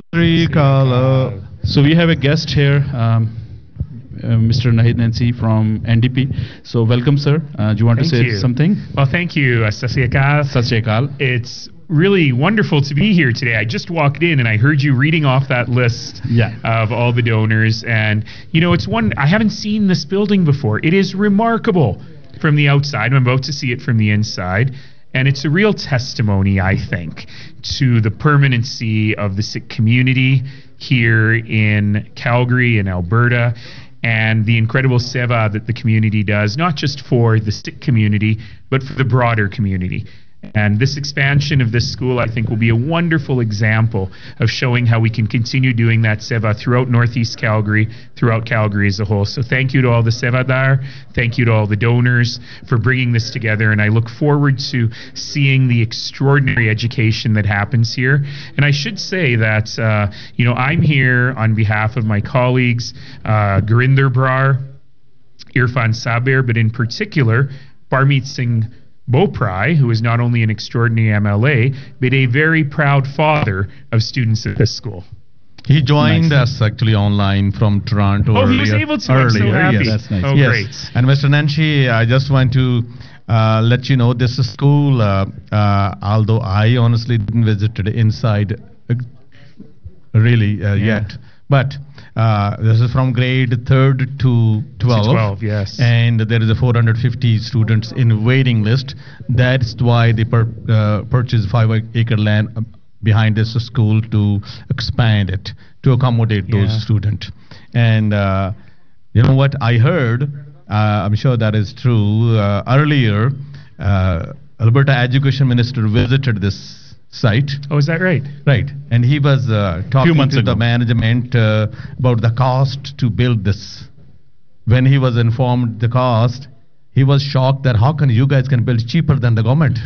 So we have a guest here Uh, Mister Nahid Nancy from N D P. So welcome, sir. Uh, do you want thank to say you. something? Well, thank you, uh, Sat Sri Akal. Sat Sri Akal. It's really wonderful to be here today. I just walked in and I heard you reading off that list yeah. of all the donors. And, you know, it's one, I haven't seen this building before. It is remarkable from the outside. I'm about to see it from the inside. And it's a real testimony, I think, to the permanency of the Sikh community here in Calgary and Alberta, and the incredible seva that the community does, not just for the Sikh community, but for the broader community. And this expansion of this school, I think, will be a wonderful example of showing how we can continue doing that seva throughout Northeast Calgary, throughout Calgary as a whole. So thank you to all the sevadar, thank you to all the donors for bringing this together, and I look forward to seeing the extraordinary education that happens here. And I should say that, uh, you know, I'm here on behalf of my colleagues, uh, Gurinder Brar, Irfan Sabir, but in particular, Parmeet Singh Boprai, who is not only an extraordinary M L A, but a very proud father of students at this school. He joined nice. us actually online from Toronto. Oh, earlier. he was able to. Earlier, I'm so happy. Yes. That's nice. Oh, yes. great. And Mister Nancy, I just want to uh, let you know this school, uh, uh, although I honestly didn't visit it inside uh, really uh, yeah. yet, but uh, this is from grade third to twelve. To twelve, yes. And there is a four hundred fifty students in waiting list. That's why they per, uh, purchased five acre land behind this school to expand it, to accommodate those yeah. students. And uh, you know what I heard, uh, I'm sure that is true, uh, earlier uh, Alberta Education Minister visited this site. Oh, is that right? Right. And he was uh, talking months to ago. the management uh, about the cost to build this. When he was informed the cost, he was shocked that how can you guys can build cheaper than the government?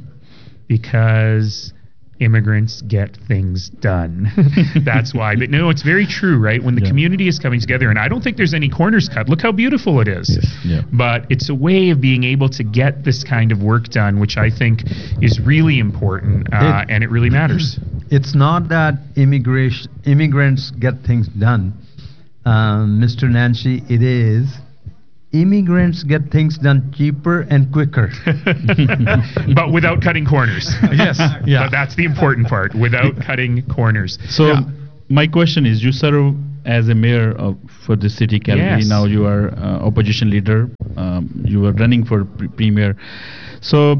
Because immigrants get things done. That's why. But no, it's very true, right? When the Yeah. community is coming together, and I don't think there's any corners cut. Look how beautiful it is. Yes. Yeah. But it's a way of being able to get this kind of work done, which I think is really important, uh, It- and it really matters. It's not that immigration immigrants get things done, um, Mister Nancy. It is immigrants get things done cheaper and quicker. But without cutting corners. Yes, yeah. But that's the important part, without cutting corners. So Yeah. my question is, you serve as a mayor of, for the city Calgary. Yes. Now you are uh, opposition leader. Um, you are running for pre- premier. So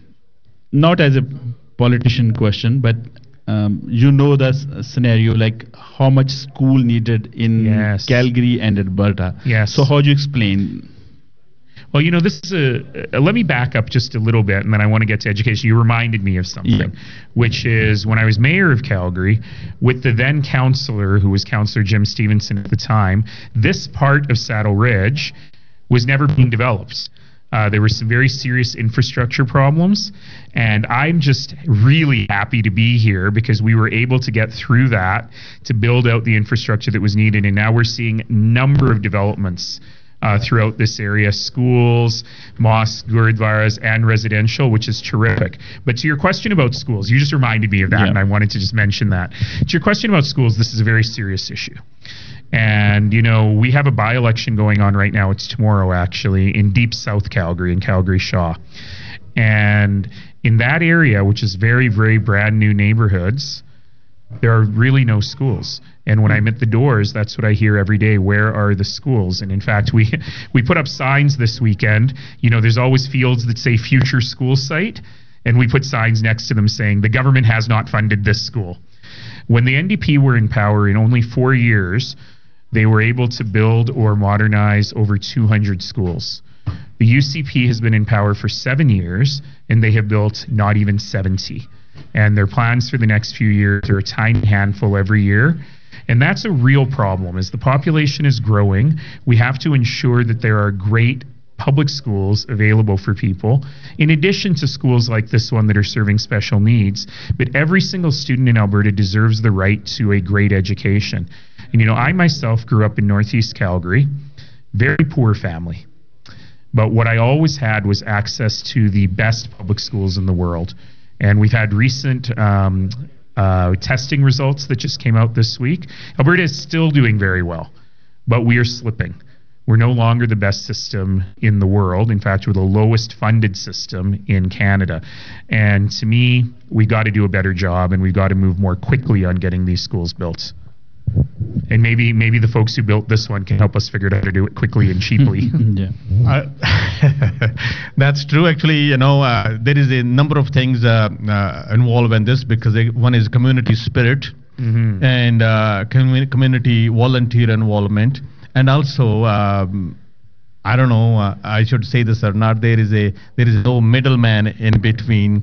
not as a politician question, but um, you know the s- scenario, like how much school needed in Yes. Calgary and Alberta. Yes. So how do you explain? Well, you know, this is a. Uh, let me back up just a little bit, and then I want to get to education. You reminded me of something, Yeah. which is when I was mayor of Calgary, with the then councillor, who was Councillor Jim Stevenson at the time, this part of Saddle Ridge was never being developed. Uh, there were some very serious infrastructure problems, and I'm just really happy to be here because we were able to get through that to build out the infrastructure that was needed, and now we're seeing a number of developments uh, throughout this area, schools, mosques, gurdwaras, and residential, which is terrific. But to your question about schools, you just reminded me of that, Yeah. and I wanted to just mention that. To your question about schools, this is a very serious issue. And, you know, we have a by-election going on right now. It's tomorrow, actually, in deep South Calgary, in Calgary Shaw. And in that area, which is very, very brand new neighborhoods, there are really no schools. And when I'm at the doors, that's what I hear every day. Where are the schools? And in fact, we we put up signs this weekend. You know, there's always fields that say future school site. And we put signs next to them saying the government has not funded this school. When the N D P were in power in only four years, they were able to build or modernize over two hundred schools. The U C P has been in power for seven years, and they have built not even seventy. And their plans for the next few years are a tiny handful every year. And that's a real problem. As the population is growing, we have to ensure that there are great public schools available for people, in addition to schools like this one that are serving special needs. But every single student in Alberta deserves the right to a great education. And, you know, I myself grew up in Northeast Calgary, very poor family. But what I always had was access to the best public schools in the world. And we've had recent um, uh, testing results that just came out this week. Alberta is still doing very well, but we are slipping. We're no longer the best system in the world. In fact, we're the lowest funded system in Canada. And to me, we got to do a better job, and we've got to move more quickly on getting these schools built. And maybe maybe the folks who built this one can help us figure out how to do it quickly and cheaply. Yeah. Uh, that's true. Actually, you know, uh, there is a number of things uh, uh, involved in this because they, one is community spirit Mhm. and uh, commu- community volunteer involvement, and also um, I don't know. Uh, I should say this or not. There is a there is no middleman in between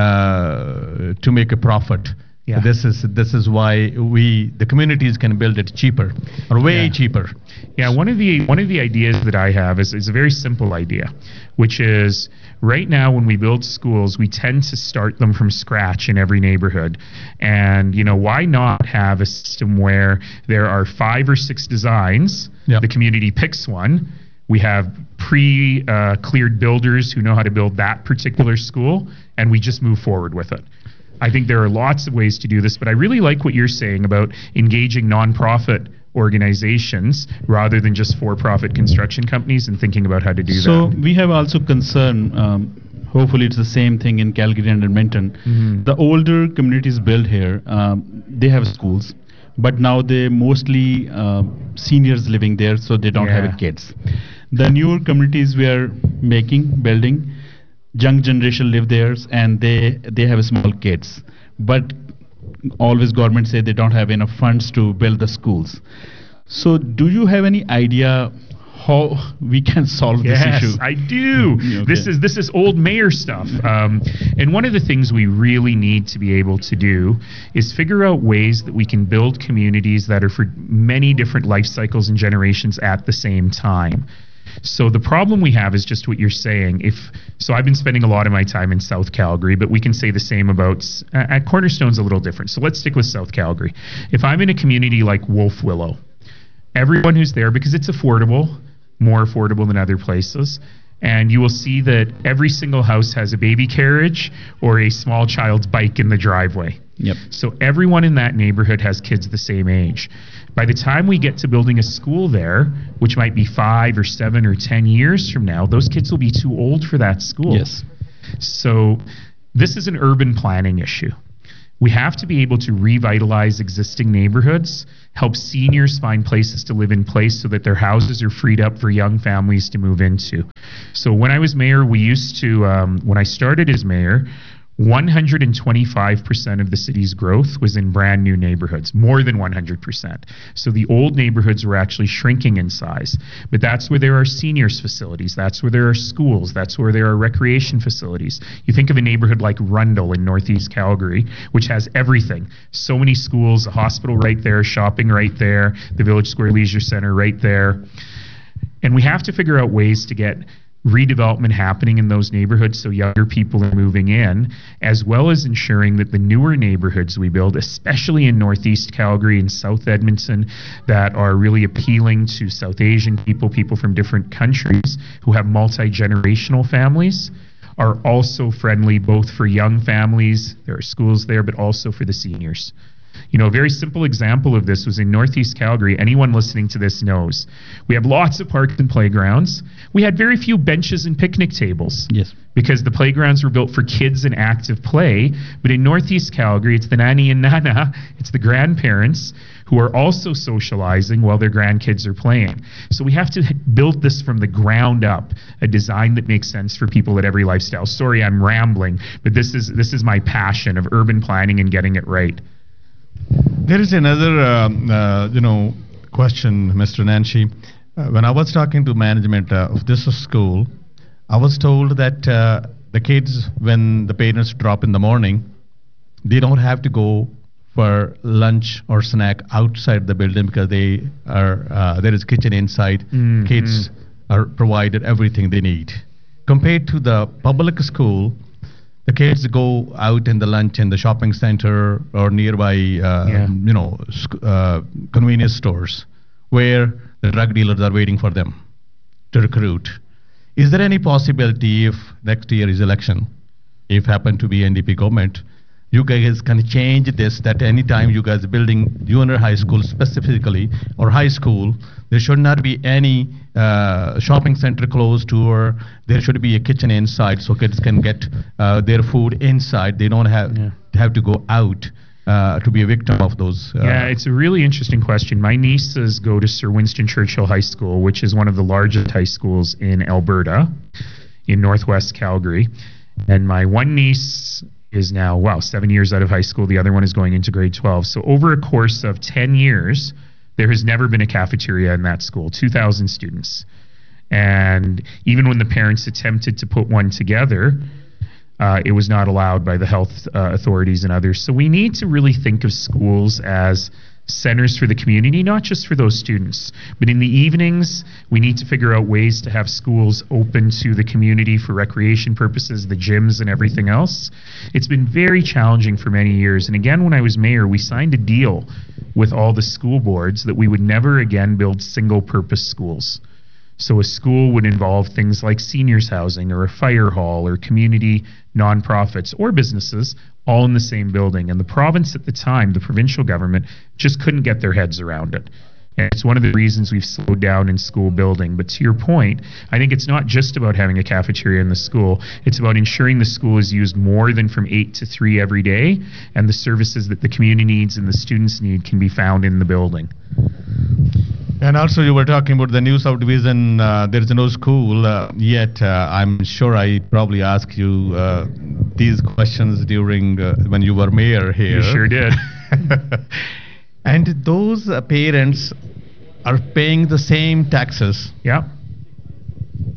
uh, to make a profit. Yeah. This is this is why we the communities can build it cheaper or way Yeah. cheaper. Yeah, one of the one of the ideas that I have is, is a very simple idea, which is right now when we build schools, we tend to start them from scratch in every neighborhood. And, you know, why not have a system where there are five or six designs, Yep. the community picks one, we have pre-cleared builders who know how to build that particular school, and we just move forward with it. I think there are lots of ways to do this, but I really like what you're saying about engaging nonprofit organizations rather than just for-profit construction companies and thinking about how to do So that. we have also concern, um, hopefully it's the same thing in Calgary and Edmonton. Mhm. The older communities built here, um, they have schools, but now they mostly uh, seniors living there, so they don't Yeah. have kids. The newer communities we are making, building, young generation live there and they they have small kids, but always government say they don't have enough funds to build the schools. So do you have any idea how we can solve yes, this issue. I do. Okay. This is this is old mayor stuff. Um, and one of the things we really need to be able to do is figure out ways that we can build communities that are for many different life cycles and generations at the same time. So the problem we have is just what you're saying. If so, I've been spending a lot of my time in South Calgary, but we can say the same about uh, at Cornerstone's a little different. So let's stick with South Calgary. If I'm in a community like Wolf Willow, everyone who's there, because it's affordable, more affordable than other places, and you will see that every single house has a baby carriage or a small child's bike in the driveway. Yep. So everyone in that neighborhood has kids the same age. By the time we get to building a school there, which might be five or seven or ten years from now, those kids will be too old for that school. Yes. So this is an urban planning issue. We have to be able to revitalize existing neighborhoods, help seniors find places to live in place so that their houses are freed up for young families to move into. So when I was mayor, we used to, um, when I started as mayor, one hundred twenty-five percent of the city's growth was in brand new neighborhoods, more than one hundred percent. So the old neighborhoods were actually shrinking in size. But that's where there are seniors facilities, that's where there are schools, that's where there are recreation facilities. You think of a neighborhood like Rundle in Northeast Calgary, which has everything. So many schools, a hospital right there, shopping right there, the Village Square Leisure Center right there. And we have to figure out ways to get redevelopment happening in those neighborhoods so younger people are moving in, as well as ensuring that the newer neighborhoods we build, especially in Northeast Calgary and South Edmonton, that are really appealing to South Asian people, people from different countries who have multi-generational families, are also friendly both for young families, there are schools there, but also for the seniors. You know, a very simple example of this was in Northeast Calgary. Anyone listening to this knows. We have lots of parks and playgrounds. We had very few benches and picnic tables. Yes. Because the playgrounds were built for kids and active play. But in Northeast Calgary, it's the nanny and nana, it's the grandparents who are also socializing while their grandkids are playing. So we have to build this from the ground up, a design that makes sense for people at every lifestyle. Sorry, I'm rambling, but this is this is my passion of urban planning and getting it right. There is another, um, uh, you know, question, Mister Nancy. Uh, when I was talking to management uh, of this school, I was told that uh, the kids, when the parents drop in the morning, they don't have to go for lunch or snack outside the building because they are uh, there is kitchen inside. Mm-hmm. Kids are provided everything they need. Compared to the public school, the kids go out in the lunch in the shopping center or nearby, uh, yeah. you know, sc- uh, convenience stores where the drug dealers are waiting for them to recruit. Is there any possibility if next year is election, if happen to be N D P government, you guys can change this, that anytime you guys are building junior high school specifically or high school, there should not be any uh, shopping center closed to, or there should be a kitchen inside so kids can get uh, their food inside. They don't have, yeah. have to go out uh, to be a victim of those. Uh, yeah, it's a really interesting question. My nieces go to Sir Winston Churchill High School, which is one of the largest high schools in Alberta, in Northwest Calgary. And my one niece is now, wow, seven years out of high school. The other one is going into grade twelve. So over a course of ten years, there has never been a cafeteria in that school, two thousand students. And even when the parents attempted to put one together, uh, it was not allowed by the health uh, authorities and others. So we need to really think of schools as centers for the community, not just for those students. But in the evenings, we need to figure out ways to have schools open to the community for recreation purposes, the gyms and everything else. It's been very challenging for many years. And again, when I was mayor, we signed a deal with all the school boards that we would never again build single-purpose schools. So a school would involve things like seniors housing or a fire hall or community nonprofits or businesses all in the same building. And the province at the time, the provincial government, just couldn't get their heads around it. And it's one of the reasons we've slowed down in school building. But to your point, I think it's not just about having a cafeteria in the school. It's about ensuring the school is used more than from eight to three every day, and the services that the community needs and the students need can be found in the building. And also you were talking about the New South Division, uh, there is no school uh, yet. Uh, I'm sure I probably asked you uh, these questions during uh, when you were mayor here. You sure did. And those uh, parents are paying the same taxes. Yeah.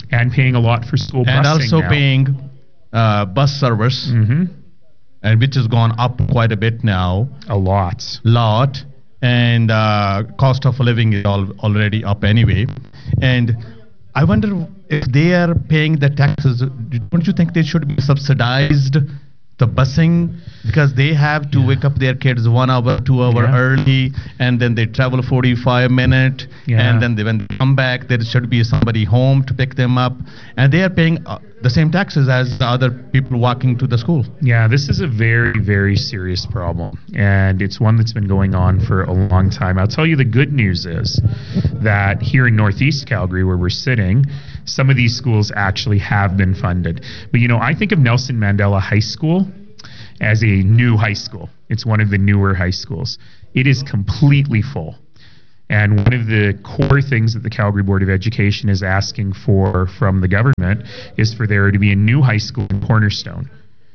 and paying a lot for school and busing also now. paying uh, bus service, mm-hmm. and which has gone up quite a bit now. A lot. Lot. And uh, cost of living is al- already up anyway. And I wonder if they are paying the taxes, don't you think they should be subsidized, the busing, because they have to yeah. wake up their kids one hour, two hour yeah. early, and then they travel forty-five minutes, yeah. and then they, when they come back, there should be somebody home to pick them up, and they are paying uh, the same taxes as the other people walking to the school. Yeah, this is a very, very serious problem, and it's one that's been going on for a long time. I'll tell you, the good news is that here in Northeast Calgary, where we're sitting, some of these schools actually have been funded. But, you know, I think of Nelson Mandela High School as a new high school. It's one of the newer high schools. It is completely full. And one of the core things that the Calgary Board of Education is asking for from the government is for there to be a new high school in Cornerstone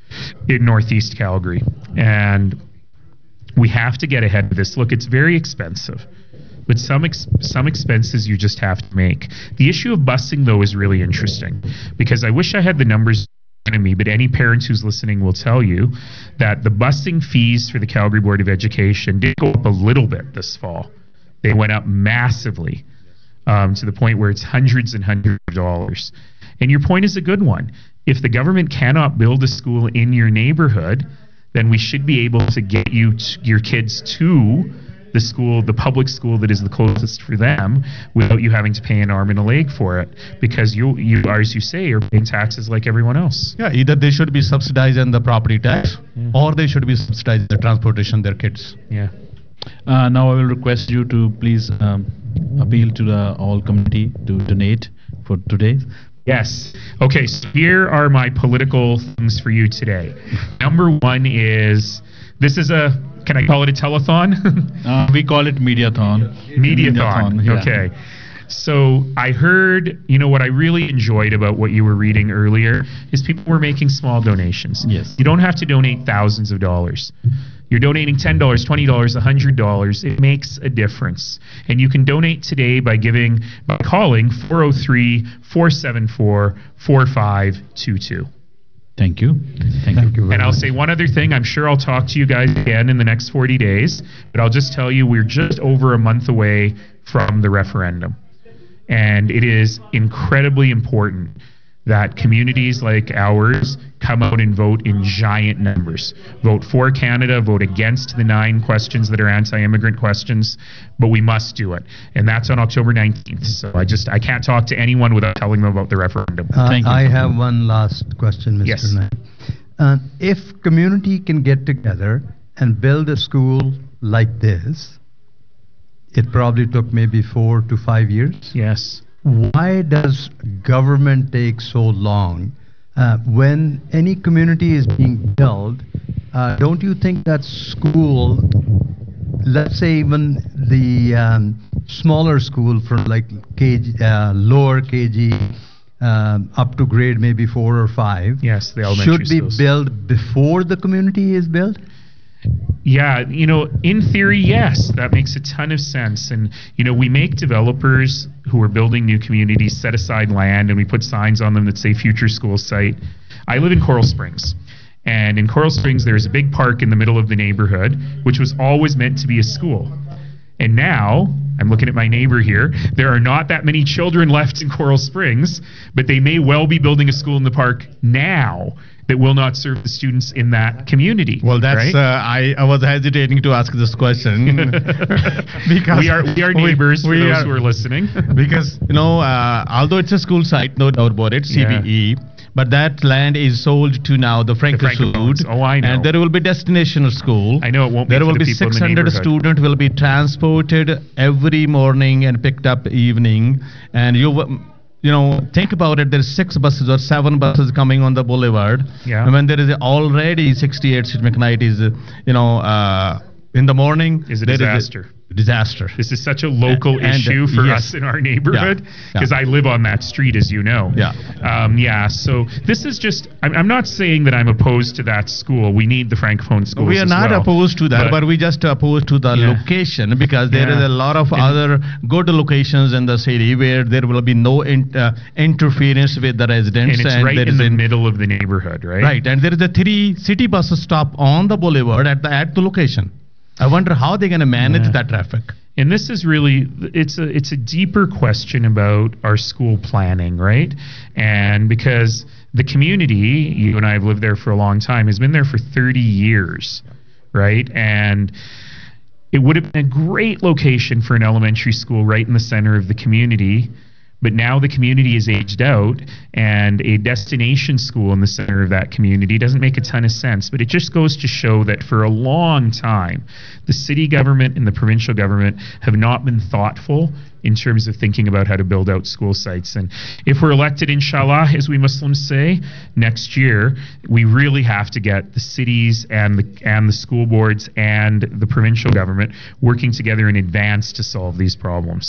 in Northeast Calgary. And we have to get ahead of this. Look, it's very expensive. But some ex- some expenses you just have to make. The issue of busing, though, is really interesting, because I wish I had the numbers in front of me, but any parents who's listening will tell you that the busing fees for the Calgary Board of Education did go up a little bit this fall. They went up massively, um, to the point where it's hundreds and hundreds of dollars. And your point is a good one. If the government cannot build a school in your neighborhood, then we should be able to get you t- your kids to the school, the public school that is the closest for them, without you having to pay an arm and a leg for it, because you, you are, as you say, are paying taxes like everyone else. Yeah, either they should be subsidized in the property tax, yeah. or they should be subsidized in the transportation their kids. Yeah. Uh, now I will request you to please um, appeal to the all community to donate for today. Yes. Okay, so here are my political things for you today. Number one is, this is a, can I call it a telethon? uh, we call it mediathon. Mediathon, mediathon yeah. Okay. So I heard, you know, what I really enjoyed about what you were reading earlier is people were making small donations. Yes. You don't have to donate thousands of dollars. You're donating ten dollars, twenty dollars, one hundred dollars. It makes a difference. And you can donate today by giving, by calling four oh three, four seven four, four five two two. Thank you. Thank, Thank you. you and I'll much. say one other thing. I'm sure I'll talk to you guys again in the next forty days, but I'll just tell you we're just over a month away from the referendum. And it is incredibly important that communities like ours come out and vote in giant numbers. Vote for Canada, vote against the nine questions that are anti-immigrant questions, but we must do it. And that's on October nineteenth. So I just, I can't talk to anyone without telling them about the referendum. Uh, Thank you. I have one last question, Mister Yes. Knight. Uh, if community can get together and build a school like this, it probably took maybe four to five years. Yes. Why does government take so long? Uh, when any community is being built, uh, don't you think that school, let's say even the um, smaller school from like K G, uh, lower K G um, up to grade maybe four or five, Yes, the elementary should be schools. built before the community is built? Yeah, you know, in theory, yes, that makes a ton of sense. And, you know, we make developers who are building new communities set aside land, and we put signs on them that say future school site. I live in Coral Springs. And in Coral Springs, there's a big park in the middle of the neighborhood, which was always meant to be a school. And now, I'm looking at my neighbor here, there are not that many children left in Coral Springs, but they may well be building a school in the park now that will not serve the students in that community. Well, that's right? uh, I, I was hesitating to ask this question because we are we are neighbors we, for we those are, who are listening. Because you know, uh, although it's a school site, no doubt about it, C B E, Yeah. but that land is sold to now the Frankfurt. Oh, I know. And there will be destination school. I know it won't be There for will the be people in the six hundred neighborhood. students will be transported every morning and picked up evening, and you. w- You know, think about it. There's six buses or seven buses coming on the boulevard. Yeah. And when there is already sixty-eight Street McKnight is, uh, you know, uh, in the morning. Is a there disaster. disaster. This is such a local and, issue for yes. us in our neighborhood because yeah. I live on that street, as you know. Yeah. Um, yeah. So this is just. I'm, I'm not saying that I'm opposed to that school. We need the francophone schools. We are as not well, opposed to that, but, but we just opposed to the yeah. location because there yeah. is a lot of and other good locations in the city where there will be no in, uh, interference with the residents. And it's and right there in is the an, middle of the neighborhood, right? Right, and there is a three city bus stop on the boulevard at the at the location. I wonder how they're going to manage Yeah. that traffic. And this is really it's a it's a deeper question about our school planning, right? And because the community, you and I have lived there for a long time, has been there for thirty years, right? And it would have been a great location for an elementary school right in the center of the community. But now the community is aged out, and a destination school in the center of that community doesn't make a ton of sense. But it just goes to show that for a long time, the city government and the provincial government have not been thoughtful in terms of thinking about how to build out school sites. And if we're elected, inshallah, as we Muslims say, next year, we really have to get the cities and the and the school boards and the provincial government working together in advance to solve these problems.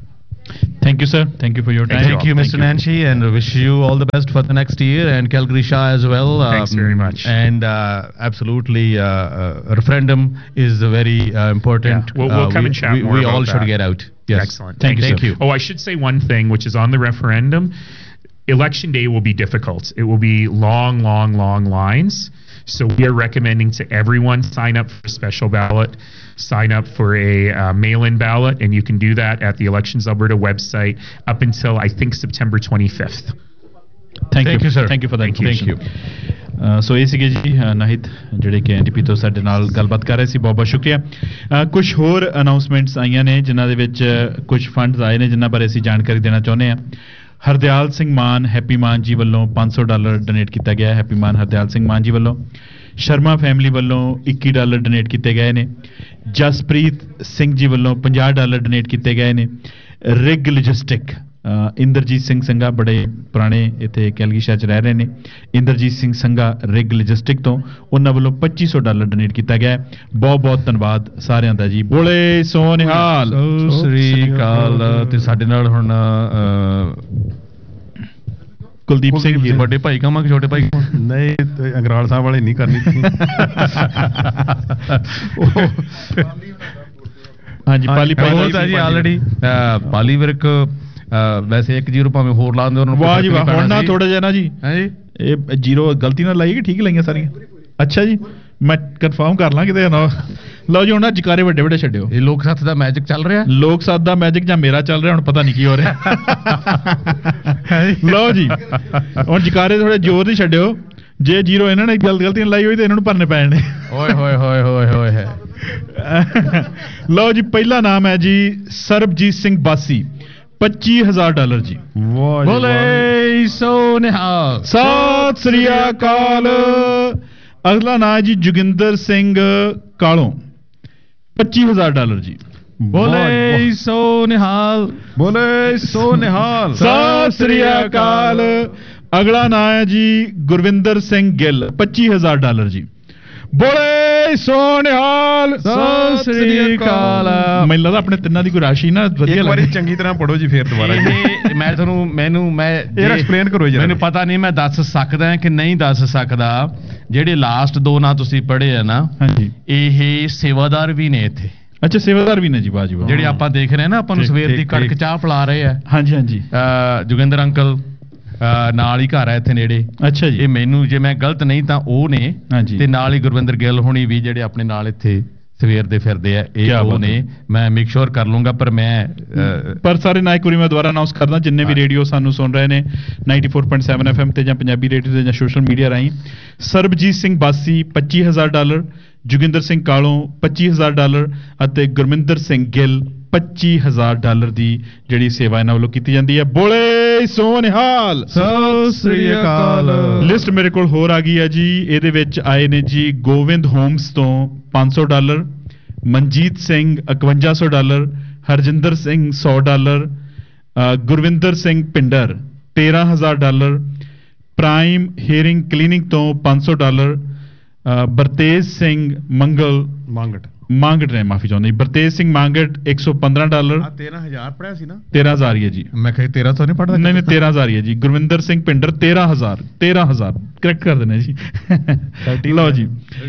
Thank you, sir. Thank you for your time. Thank you, Mister Nancy, and wish you all the best for the next year, and Calgary Shah as well. Thanks very much. And uh, absolutely, uh, uh, referendum is very uh, important. Yeah. We'll, we'll uh, come we, and chat we, more we about all should that. get out. Yes. Excellent. Thank you, Thank sir. you. Oh, I should say one thing, which is on the referendum. Election day will be difficult. It will be long, long, long lines. So we are recommending to everyone sign up for a special ballot, sign up for a uh, mail-in ballot, and you can do that at the Elections Alberta website up until, I think, September twenty-fifth. Thank, Thank you, you, sir. Thank you for that Thank you. information. Thank you. ਸੋ ਇਹ ਸੀਗੇ ਜੀ ਅ, ਨਾਹਿਦ ਜਿਹੜੇ ਕਿ NDP ਤੋਂ ਸਾਡੇ ਨਾਲ ਗੱਲਬਾਤ ਕਰ ਰਹੇ ਸੀ। ਬਹੁਤ ਬਹੁਤ ਸ਼ੁਕਰੀਆ। ਕੁਝ ਹੋਰ ਅਨਾਉਂਸਮੈਂਟਸ ਆਈਆਂ ਨੇ ਜਿਨ੍ਹਾਂ ਦੇ ਵਿੱਚ ਕੁਝ ਫੰਡਸ ਆਏ ਨੇ ਜਿਨ੍ਹਾਂ ਬਾਰੇ ਅਸੀਂ ਜਾਣਕਾਰੀ ਦੇਣਾ ਚਾਹੁੰਦੇ ਹਾਂ। ਹਰਦਿਆਲ ਸਿੰਘ ਮਾਨ ਹੈਪੀ ਮਾਨ ਜੀ ਵੱਲੋਂ ਪੰਜ ਸੌ ਡਾਲਰ ਡੋਨੇਟ ਕੀਤਾ ਗਿਆ। ਹੈਪੀ ਮਾਨ ਹਰਦਿਆਲ ਸਿੰਘ ਮਾਨ ਜੀ ਵੱਲੋਂ। ਸ਼ਰਮਾ ਫੈਮਿਲੀ ਵੱਲੋਂ ਇੱਕੀ ਡਾਲਰ ਡੋਨੇਟ ਕੀਤੇ ਗਏ ਨੇ। ਜਸਪ੍ਰੀਤ ਸਿੰਘ ਜੀ ਵੱਲੋਂ ਪੰਜਾਹ ਡਾਲਰ ਡੋਨੇਟ ਕੀਤੇ ਗਏ ਨੇ। ਰਿਗ ਲੌਜਿਸਟਿਕ ਇੰਦਰਜੀਤ ਸਿੰਘ ਸੰਘਾ ਬੜੇ ਪੁਰਾਣੇ ਇੱਥੇ ਕੈਲਗਰੀ ਸ਼ਹਿਰ 'ਚ ਰਹਿ ਰਹੇ ਨੇ। ਇੰਦਰਜੀਤ ਸਿੰਘ ਸੰਘਾ ਰਿਗ ਲੌਜਿਸਟਿਕ ਤੋਂ ਉਹਨਾਂ ਵੱਲੋਂ ਪੱਚੀ ਸੌ ਡਾਲਰ ਡੋਨੇਟ ਕੀਤਾ ਗਿਆ। ਬਹੁਤ ਬਹੁਤ ਧੰਨਵਾਦ ਸਾਰਿਆਂ ਦਾ ਜੀ। ਬੋਲੇ ਸੋ ਨਿਹਾਲ। ਸਤਿ ਸ੍ਰੀ ਅਕਾਲ। ਤੇ ਸਾਡੇ ਨਾਲ ਹੁਣ ਕੁਲਦੀਪ ਸਿੰਘ ਜੀ ਵੱਡੇ ਭਾਈ ਕਹਾਂਗੇ ਛੋਟੇ ਭਾਈ ਨਹੀਂ ਤੇ ਅੰਗਰਾਲ ਸਾਹਿਬ ਵਾਲੇ ਨਹੀਂ ਕਰਨੀ ਤੁਸੀਂ। ਹਾਂਜੀ ਪਾਲੀ ਪਾਲੀ ਤਾਂ ਜੀ ਆਲਰੇਡੀ ਪਾਲੀ ਵਿਰਕ ਵੈਸੇ ਇੱਕ ਜ਼ੀਰੋ ਭਾਵੇਂ ਹੋਰ ਲਾ ਦਿੰਦੇ ਉਹਨਾਂ ਨੂੰ। ਵਾਹ ਜੀ ਵਾਹ। ਹੁਣ ਨਾ ਥੋੜਾ ਜਿਹਾ ਨਾ ਜੀ ਹੈ ਜੀ ਇਹ ਜ਼ੀਰੋ ਗਲਤੀ ਨਾਲ ਲਾਈ ਕਿ ਠੀਕ ਲਾਈਆਂ ਸਾਰੀਆਂ। ਅੱਛਾ ਜੀ ਮੈਂ ਕਨਫਰਮ ਕਰ ਲਾਂ ਕਿਤੇ ਨਾ। ਲਓ ਜੀ ਹੁਣ ਨਾ ਜਕਾਰੇ ਵੱਡੇ ਵੱਡੇ ਛੱਡਿਓ। ਇਹ ਲੋਕ ਸੱਥ ਦਾ ਮੈਜਿਕ ਚੱਲ ਰਿਹਾ। ਲੋਕ ਸੱਥ ਦਾ ਮੈਜਿਕ ਜਾਂ ਮੇਰਾ ਚੱਲ ਰਿਹਾ ਹੁਣ ਪਤਾ ਨਹੀਂ ਕੀ ਹੋ ਰਿਹਾ। ਲਓ ਜੀ ਹੁਣ ਜਕਾਰੇ ਥੋੜੇ ਜ਼ੋਰ ਨਹੀਂ ਛੱਡਿਓ। ਜੇ ਜ਼ੀਰੋ ਇਹਨਾਂ ਨੇ ਗਲਤ ਗਲਤੀ ਨਾਲ ਲਾਈ ਹੋਈ ਤਾਂ ਇਹਨਾਂ ਨੂੰ ਭਰਨੇ ਪੈਣੇ। ਓਏ ਹੋਏ ਹੋਏ ਹੋਏ ਹੋਏ ਹੈ। ਲਓ ਜੀ ਪਹਿਲਾ ਨਾਮ ਹੈ ਜੀ ਸਰਬਜੀਤ ਸਿੰਘ ਬਾਸੀ ਪੱਚੀ ਹਜ਼ਾਰ ਡਾਲਰ ਜੀ। ਬੋਲੇ ਸੋ ਨਿਹਾਲ। ਸਤਿ ਸ੍ਰੀ ਅਕਾਲ। ਅਗਲਾ ਨਾਮ ਹੈ ਜੀ ਜੋਗਿੰਦਰ ਸਿੰਘ ਕਾਲੋਂ ਪੱਚੀ ਹਜ਼ਾਰ ਡਾਲਰ ਜੀ। ਬੋਲੇ ਸੋ ਨਿਹਾਲ। ਬੋਲੇ ਸੋ ਨਿਹਾਲ। ਸਤਿ ਸ੍ਰੀ ਅਕਾਲ। ਅਗਲਾ ਨਾਮ ਹੈ ਜੀ ਗੁਰਵਿੰਦਰ ਸਿੰਘ ਗਿੱਲ ਪੱਚੀ ਹਜ਼ਾਰ ਡਾਲਰ ਜੀ। ਬੋਲੇ ਸੋ ਨਿਹਾਲ। ਸਤਿ ਸ੍ਰੀ ਅਕਾਲ। ਮੈਨੂੰ ਲੱਗਦਾ ਆਪਣੇ ਤਿੰਨਾਂ ਦੀ ਕੋਈ ਰਾਸ਼ੀ ਨਾ ਵਧੀਆ ਇੱਕ ਵਾਰੀ ਲੱਗੀ। ਚੰਗੀ ਤਰ੍ਹਾਂ ਪੜੋ ਜੀ ਫੇਰ ਦੁਬਾਰਾ। ਇਹ ਮੈਂ ਤੁਹਾਨੂੰ ਮੈਨੂੰ ਮੈਂ ਇਹ ਐਕਸਪਲੇਨ ਕਰੋ ਜੀ। ਮੈਨੂੰ ਪਤਾ ਨਹੀਂ ਮੈਂ ਦੱਸ ਸਕਦਾ ਕਿ ਨਹੀਂ ਦੱਸ ਸਕਦਾ। ਜਿਹੜੇ ਲਾਸਟ ਦੋ ਨਾਂ ਤੁਸੀਂ ਪੜ੍ਹੇ ਆ ਨਾ ਹਾਂਜੀ ਇਹ ਸੇਵਾਦਾਰ ਵੀ ਨੇ ਇੱਥੇ। ਅੱਛਾ ਸੇਵਾਦਾਰ ਵੀ ਨੇ ਜੀ। ਵਾਹ ਜੀ ਵਾਹ। ਜਿਹੜੇ ਆਪਾਂ ਦੇਖ ਰਹੇ ਨਾ ਆਪਾਂ ਨੂੰ ਸਵੇਰ ਦੀ ਕੜਕ ਚਾਹ ਪਿਲਾ ਰਹੇ ਆ। ਹਾਂਜੀ ਹਾਂਜੀ ਜੋਗਿੰਦਰ ਅੰਕਲ ਨਾਲ ਹੀ ਘਰ ਆ ਇੱਥੇ ਨੇੜੇ। ਅੱਛਾ ਜੀ ਇਹ ਮੈਨੂੰ ਜੇ ਮੈਂ ਗਲਤ ਨਹੀਂ ਤਾਂ ਉਹ ਨੇ। ਹਾਂਜੀ ਤੇ ਨਾਲ ਹੀ ਗੁਰਵਿੰਦਰ ਗਿੱਲ ਹੋਣੀ ਵੀ ਜਿਹੜੇ ਆਪਣੇ ਨਾਲ ਇੱਥੇ ਸਵੇਰ ਦੇ ਫਿਰਦੇ ਆ ਇਹ ਉਹ ਨੇ। ਮੈਂ ਮੇਕ ਸ਼ੋਰ ਕਰ ਲੂੰਗਾ ਪਰ ਮੈਂ ਪਰ ਸਾਰੇ ਨਾ ਇੱਕ ਵਾਰੀ ਮੈਂ ਦੁਬਾਰਾ ਅਨਾਉਂਸ ਕਰਦਾ ਜਿੰਨੇ ਵੀ ਰੇਡੀਓ ਸਾਨੂੰ ਸੁਣ ਰਹੇ ਨੇ ninety four point seven F M ਤੇ ਜਾਂ ਪੰਜਾਬੀ ਰੇਡੀਓ ਤੇ ਜਾਂ ਸੋਸ਼ਲ ਮੀਡੀਆ ਰਾਹੀਂ। ਸਰਬਜੀਤ ਸਿੰਘ ਬਾਸੀ ਪੱਚੀ ਹਜ਼ਾਰ ਡਾਲਰ। ਜੋਗਿੰਦਰ ਸਿੰਘ ਕਾਲੋਂ ਪੱਚੀ ਹਜ਼ਾਰ ਡਾਲਰ ਅਤੇ ਗੁਰਮਿੰਦਰ ਸਿੰਘ ਗਿੱਲ ਪੱਚੀ ਹਜ਼ਾਰ ਡਾਲਰ ਦੀ ਜਿਹੜੀ ਸੇਵਾ ਇਹਨਾਂ ਵੱਲੋਂ ਕੀਤੀ ਜਾਂਦੀ ਹੈ। ਬੋਲੇ ਸੋ ਨਿਹਾਲ। ਸਤਿ ਸ੍ਰੀ ਅਕਾਲ। ਲਿਸਟ ਮੇਰੇ ਕੋਲ ਹੋਰ ਆ ਗਈ ਹੈ ਜੀ। ਇਹਦੇ ਵਿੱਚ ਆਏ ਨੇ ਜੀ ਗੋਵਿੰਦ ਹੋਮਸ ਤੋਂ ਪੰਜ ਸੌ ਡਾਲਰ। ਮਨਜੀਤ ਸਿੰਘ ਇਕਵੰਜਾ ਸੌ ਡਾਲਰ। ਹਰਜਿੰਦਰ ਸਿੰਘ ਸੌ ਡਾਲਰ। ਗੁਰਵਿੰਦਰ ਸਿੰਘ ਪਿੰਡਰ ਤੇਰਾਂ ਹਜ਼ਾਰ ਡਾਲਰ। ਪ੍ਰਾਈਮ ਹੀਅਰਿੰਗ ਕਲੀਨਿਕ ਤੋਂ ਪੰਜ ਸੌ ਡਾਲਰ। ਬਰਤੇਜ ਸਿੰਘ ਮੰਗਲ ਮੰਗਟ ਮੰਗਟ ਨੇ, ਮਾਫੀ ਚਾਹੁੰਦਾ ਜੀ, ਬਰਤੇਜ ਸਿੰਘ ਮੰਗਟ ਇੱਕ ਸੌ ਪੰਦਰਾਂ ਡਾਲਰ। ਤੇਰਾਂ ਹਜ਼ਾਰ ਪੜਿਆ ਸੀ ਨਾ? ਤੇਰਾਂ ਹਜ਼ਾਰ ਹੀ ਹੈ ਜੀ। ਮੈਂ ਕਹੇ ਤੇਰਾਂ ਸੌ ਨਹੀਂ ਪੜਦਾ? ਨਹੀਂ ਨਹੀਂ ਤੇਰਾਂ ਹਜ਼ਾਰ ਹੀ ਹੈ ਜੀ। ਗੁਰਵਿੰਦਰ ਸਿੰਘ ਪਿੰਡਰ ਤੇਰਾਂ ਹਜ਼ਾਰ ਤੇਰਾਂ ਹਜ਼ਾਰ ਕਰੈਕਟ ਕਰ ਦਿੰਦੇ ਜੀ। ਲਓ ਜੀ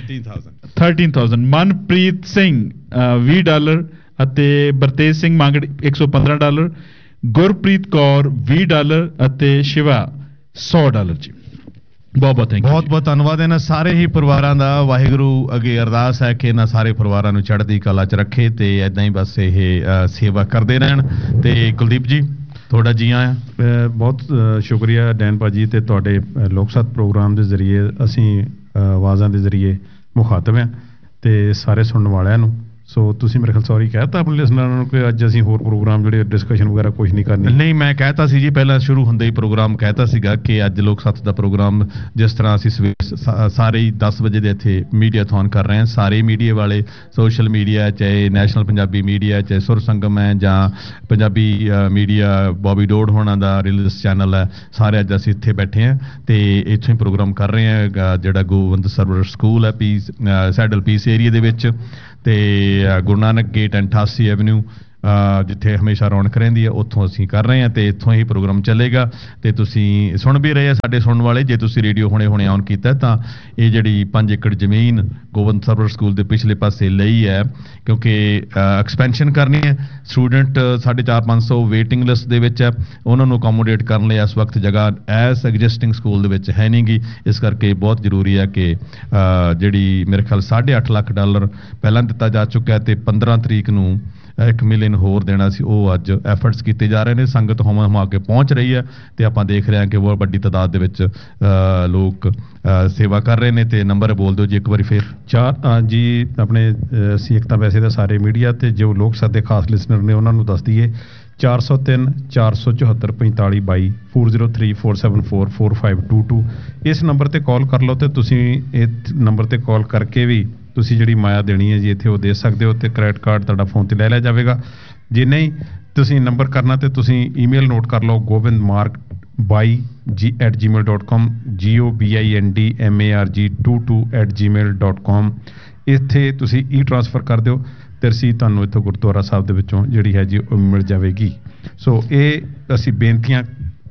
ਤੇਰਾਂ ਹਜ਼ਾਰ। ਮਨਪ੍ਰੀਤ ਸਿੰਘ ਵੀਹ ਡਾਲਰ ਅਤੇ ਬਰਤੇਜ ਸਿੰਘ ਮੰਗਟ ਇੱਕ ਸੌ ਪੰਦਰਾਂ ਡਾਲਰ। ਗੁਰਪ੍ਰੀਤ ਕੌਰ ਵੀਹ ਡਾਲਰ ਅਤੇ ਸ਼ਿਵਾ ਸੌ ਡਾਲਰ ਜੀ। ਬਹੁਤ ਬਹੁਤ ਥੈਂਕ ਯੂ। ਬਹੁਤ ਬਹੁਤ ਧੰਨਵਾਦ ਇਹਨਾਂ ਸਾਰੇ ਹੀ ਪਰਿਵਾਰਾਂ ਦਾ। ਵਾਹਿਗੁਰੂ ਅੱਗੇ ਅਰਦਾਸ ਹੈ ਕਿ ਇਹਨਾਂ ਸਾਰੇ ਪਰਿਵਾਰਾਂ ਨੂੰ ਚੜ੍ਹਦੀ ਕਲਾ 'ਚ ਰੱਖੇ ਤੇ ਐਦਾਂ ਹੀ ਬਸ ਇਹ ਸੇਵਾ ਕਰਦੇ ਰਹਿਣ। ਤੇ ਕੁਲਦੀਪ ਜੀ ਤੁਹਾਡਾ ਜੀ ਆਇਆਂ। ਬਹੁਤ ਸ਼ੁਕਰੀਆ ਡੈਨ ਭਾਜੀ ਤੇ ਤੁਹਾਡੇ ਲੋਕਸਤ ਪ੍ਰੋਗਰਾਮ ਦੇ ਜ਼ਰੀਏ ਅਸੀਂ ਆਵਾਜ਼ਾਂ ਦੇ ਜ਼ਰੀਏ ਮੁਖਾਤਬ ਹਾਂ ਤੇ ਸਾਰੇ ਸੁਣਨ ਵਾਲਿਆਂ ਨੂੰ। ਸੋ ਤੁਸੀਂ ਮੇਰੇ ਖਿਆਲ ਸੌਰੀ ਕਹਿਤਾ ਆਪਣੇ ਲਿਸਨਰਾਂ ਨੂੰ ਕਿ ਅੱਜ ਅਸੀਂ ਹੋਰ ਪ੍ਰੋਗਰਾਮ ਜਿਹੜੇ ਡਿਸਕਸ਼ਨ ਵਗੈਰਾ ਕੁਝ ਨਹੀਂ ਕਰਨੀ? ਨਹੀਂ, ਮੈਂ ਕਹਿਤਾ ਸੀ ਜੀ ਪਹਿਲਾਂ ਸ਼ੁਰੂ ਹੁੰਦੇ ਹੀ ਪ੍ਰੋਗਰਾਮ ਕਹਿਤਾ ਸੀਗਾ ਕਿ ਅੱਜ ਲੋਕ ਸੱਤ ਦਾ ਪ੍ਰੋਗਰਾਮ ਜਿਸ ਤਰ੍ਹਾਂ ਅਸੀਂ ਸਵੇਰੇ ਸਾਰੇ ਹੀ ਦਸ ਵਜੇ ਦੇ ਇੱਥੇ ਮੀਡੀਆਥੋਨ ਕਰ ਰਹੇ ਹਾਂ। ਸਾਰੇ ਮੀਡੀਆ ਵਾਲੇ, ਸੋਸ਼ਲ ਮੀਡੀਆ ਚਾਹੇ ਨੈਸ਼ਨਲ ਪੰਜਾਬੀ ਮੀਡੀਆ ਚਾਹੇ ਸੁਰ ਸੰਗਮ ਹੈ ਜਾਂ ਪੰਜਾਬੀ ਮੀਡੀਆ ਬੋਬੀ ਡੋਡ ਹੋਣਾ ਦਾ ਰਿਲੀਜ਼ ਚੈਨਲ ਹੈ, ਸਾਰੇ ਅੱਜ ਅਸੀਂ ਇੱਥੇ ਬੈਠੇ ਹਾਂ ਤੇ ਇੱਥੋਂ ਹੀ ਪ੍ਰੋਗਰਾਮ ਕਰ ਰਹੇ ਹਾਂ। ਜਿਹੜਾ ਗੋਬਿੰਦ ਸਰਵਰ ਸਕੂਲ ਹੈ ਪੀਸ ਸੈਡਲ ਪੀਸ ਏਰੀਆ ਦੇ ਵਿੱਚ ਤੇ ਗੁਰੂ ਨਾਨਕ ਗੇਟ ਐਂਡ ਅਠਾਸੀ ਐਵਨਿਊ ਜਿੱਥੇ ਹਮੇਸ਼ਾ ਰੌਣਕ ਰਹਿੰਦੀ ਹੈ, ਉੱਥੋਂ ਅਸੀਂ ਕਰ ਰਹੇ ਹਾਂ ਤੇ ਇੱਥੋਂ ਹੀ ਪ੍ਰੋਗਰਾਮ ਚੱਲੇਗਾ। ਤੇ ਤੁਸੀਂ ਸੁਣ ਵੀ ਰਹੇ ਆ ਸਾਡੇ ਸੁਣਨ ਵਾਲੇ। ਜੇ ਤੁਸੀਂ ਰੇਡੀਓ ਹੁਣੇ ਹੁਣੇ ਔਨ ਕੀਤਾ ਤਾਂ ਇਹ ਜਿਹੜੀ ਪੰਜ ਏਕੜ ਜ਼ਮੀਨ ਗੋਬਿੰਦ ਸਰਵਰ ਸਕੂਲ ਦੇ ਪਿਛਲੇ ਪਾਸੇ ਲਈ ਹੈ ਕਿਉਂਕਿ ਐਕਸਪੈਂਸ਼ਨ ਕਰਨੀ ਹੈ। ਸਟੂਡੈਂਟ ਸਾਢੇ ਚਾਰ ਪੰਜ ਸੌ ਵੇਟਿੰਗ ਲਿਸਟ ਦੇ ਵਿੱਚ ਹੈ। ਉਹਨਾਂ ਨੂੰ ਅਕੋਮੋਡੇਟ ਕਰਨ ਲਈ ਇਸ ਵਕਤ ਜਗ੍ਹਾ ਐਸ ਐਗਜ਼ਿਸਟਿੰਗ ਸਕੂਲ ਦੇ ਵਿੱਚ ਹੈ ਨਹੀਂ ਗੀ। ਇਸ ਕਰਕੇ ਬਹੁਤ ਜ਼ਰੂਰੀ ਹੈ ਕਿ ਜਿਹੜੀ ਮੇਰੇ ਖਿਆਲ ਸਾਢੇ ਅੱਠ ਲੱਖ ਡਾਲਰ ਪਹਿਲਾਂ ਦਿੱਤਾ ਜਾ ਚੁੱਕਾ ਤੇ ਪੰਦਰਾਂ ਤਰੀਕ ਨੂੰ ਇੱਕ ਮਿਲੀਅਨ ਹੋਰ ਦੇਣਾ ਸੀ, ਉਹ ਅੱਜ ਐਫਰਟਸ ਕੀਤੇ ਜਾ ਰਹੇ ਨੇ। ਸੰਗਤ ਹਮਾ ਹਮਾ ਕੇ ਪਹੁੰਚ ਰਹੀ ਹੈ ਤੇ ਆਪਾਂ ਦੇਖ ਰਹੇ ਹਾਂ ਕਿ ਬਹੁਤ ਵੱਡੀ ਤਾਦਾਦ ਦੇ ਵਿੱਚ ਲੋਕ ਸੇਵਾ ਕਰ ਰਹੇ ਨੇ। ਤੇ ਨੰਬਰ ਬੋਲ ਦਿਓ ਜੀ ਇੱਕ ਵਾਰੀ ਫੇਰ। ਚਾਰ ਜੀ ਆਪਣੇ ਅਸੀਂ ਇੱਕ ਤਾਂ ਵੈਸੇ ਤਾਂ ਸਾਰੇ ਮੀਡੀਆ ਤੇ ਜੋ ਲੋਕ ਸਾਡੇ ਖਾਸ ਲਿਸਨਰ ਨੇ ਉਹਨਾਂ ਨੂੰ ਦੱਸ ਦਈਏ ਚਾਰ ਸੌ ਤਿੰਨ ਚਾਰ ਸੌ ਚੁਹੱਤਰ ਪੰਤਾਲੀ ਬਾਈ ਚਾਰ zero three four seven four four five to to ਇਸ ਨੰਬਰ ਤੇ ਕਾਲ ਕਰ ਲਓ ਤੇ ਤੁਸੀਂ ਇਹ ਨੰਬਰ ਤੇ ਕਾਲ ਕਰਕੇ ਵੀ ਤੁਸੀਂ ਜਿਹੜੀ ਮਾਇਆ ਦੇਣੀ ਹੈ ਜੀ ਇੱਥੇ ਉਹ ਦੇ ਸਕਦੇ ਹੋ ਤੇ ਕ੍ਰੈਡਿਟ ਕਾਰਡ ਤੁਹਾਡਾ ਫੋਨ ਤੇ ਲੈ ਲਿਆ ਜਾਵੇਗਾ। ਜੇ ਨਹੀਂ ਤੁਸੀਂ ਨੰਬਰ ਕਰਨਾ ਤੇ ਤੁਸੀਂ ਈਮੇਲ ਨੋਟ ਕਰ ਲਓ ਗੋਬਿੰਦ ਮਾਰਕ ਬਾਈ ਜੀ ਐਟ ਜੀ ਮੇਲ ਡੋਟ ਕਾਮ ਜੀ O B I N D M A R ਜੀ ਟੂ ਟੂ ਐਟ ਜੀ ਮੇਲ ਡੋਟ ਕਾਮ। ਇੱਥੇ ਤੁਸੀਂ ਈ ਟ੍ਰਾਂਸਫਰ ਕਰ ਦਿਓ ਤੇ ਰਸੀਦ ਤੁਹਾਨੂੰ ਇੱਥੋਂ ਗੁਰਦੁਆਰਾ ਸਾਹਿਬ ਦੇ ਵਿੱਚੋਂ ਜਿਹੜੀ ਹੈ ਜੀ ਉਹ ਮਿਲ ਜਾਵੇਗੀ। ਸੋ ਇਹ ਅਸੀਂ ਬੇਨਤੀਆਂ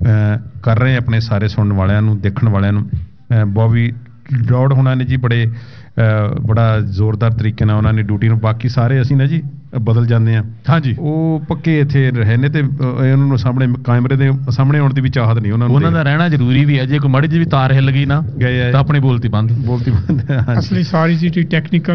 ਕਰ ਰਹੇ ਆਪਣੇ ਸਾਰੇ ਸੁਣਨ ਵਾਲਿਆਂ ਨੂੰ, ਦੇਖਣ ਵਾਲਿਆਂ ਨੂੰ। ਬੋਬੀ ਡੋਡ ਹੋਣਾ ਨੇ ਜੀ ਬੜੇ ਬੜਾ ਜ਼ੋਰਦਾਰ ਤਰੀਕੇ ਨਾਲ ਉਹਨਾਂ ਨੇ ਡਿਊਟੀ ਨੂੰ, ਬਾਕੀ ਸਾਰੇ ਅਸੀਂ ਨਾ ਜੀ ਬਦਲ ਜਾਂਦੇ ਆ। ਹਾਂਜੀ, ਉਹ ਪੱਕੇ ਇੱਥੇ ਰਹੇ ਨੇ ਤੇ ਉਹਨਾਂ ਨੂੰ ਸਾਹਮਣੇ ਕੈਮਰੇ ਦੇ ਸਾਹਮਣੇ ਆਉਣ ਦੀ ਵੀ ਚਾਹਤ ਨਹੀਂ ਉਹਨਾਂ ਨੂੰ। ਉਹਨਾਂ ਦਾ ਰਹਿਣਾ ਜ਼ਰੂਰੀ ਵੀ ਹੈ। ਜੇ ਕੋਈ ਮਾੜੀ ਜਿਹੀ ਵੀ ਤਾਰ ਹਿੱਲ ਗਈ ਨਾ ਤਾਂ ਆਪਣੀ ਬੋਲਤੀ ਬੰਦ ਬੋਲਤੀ ਬੰਦ। ਅਸਲੀ ਸਾਰੀ ਜਿਹੜੀ ਟੈਕਨੀਕਲ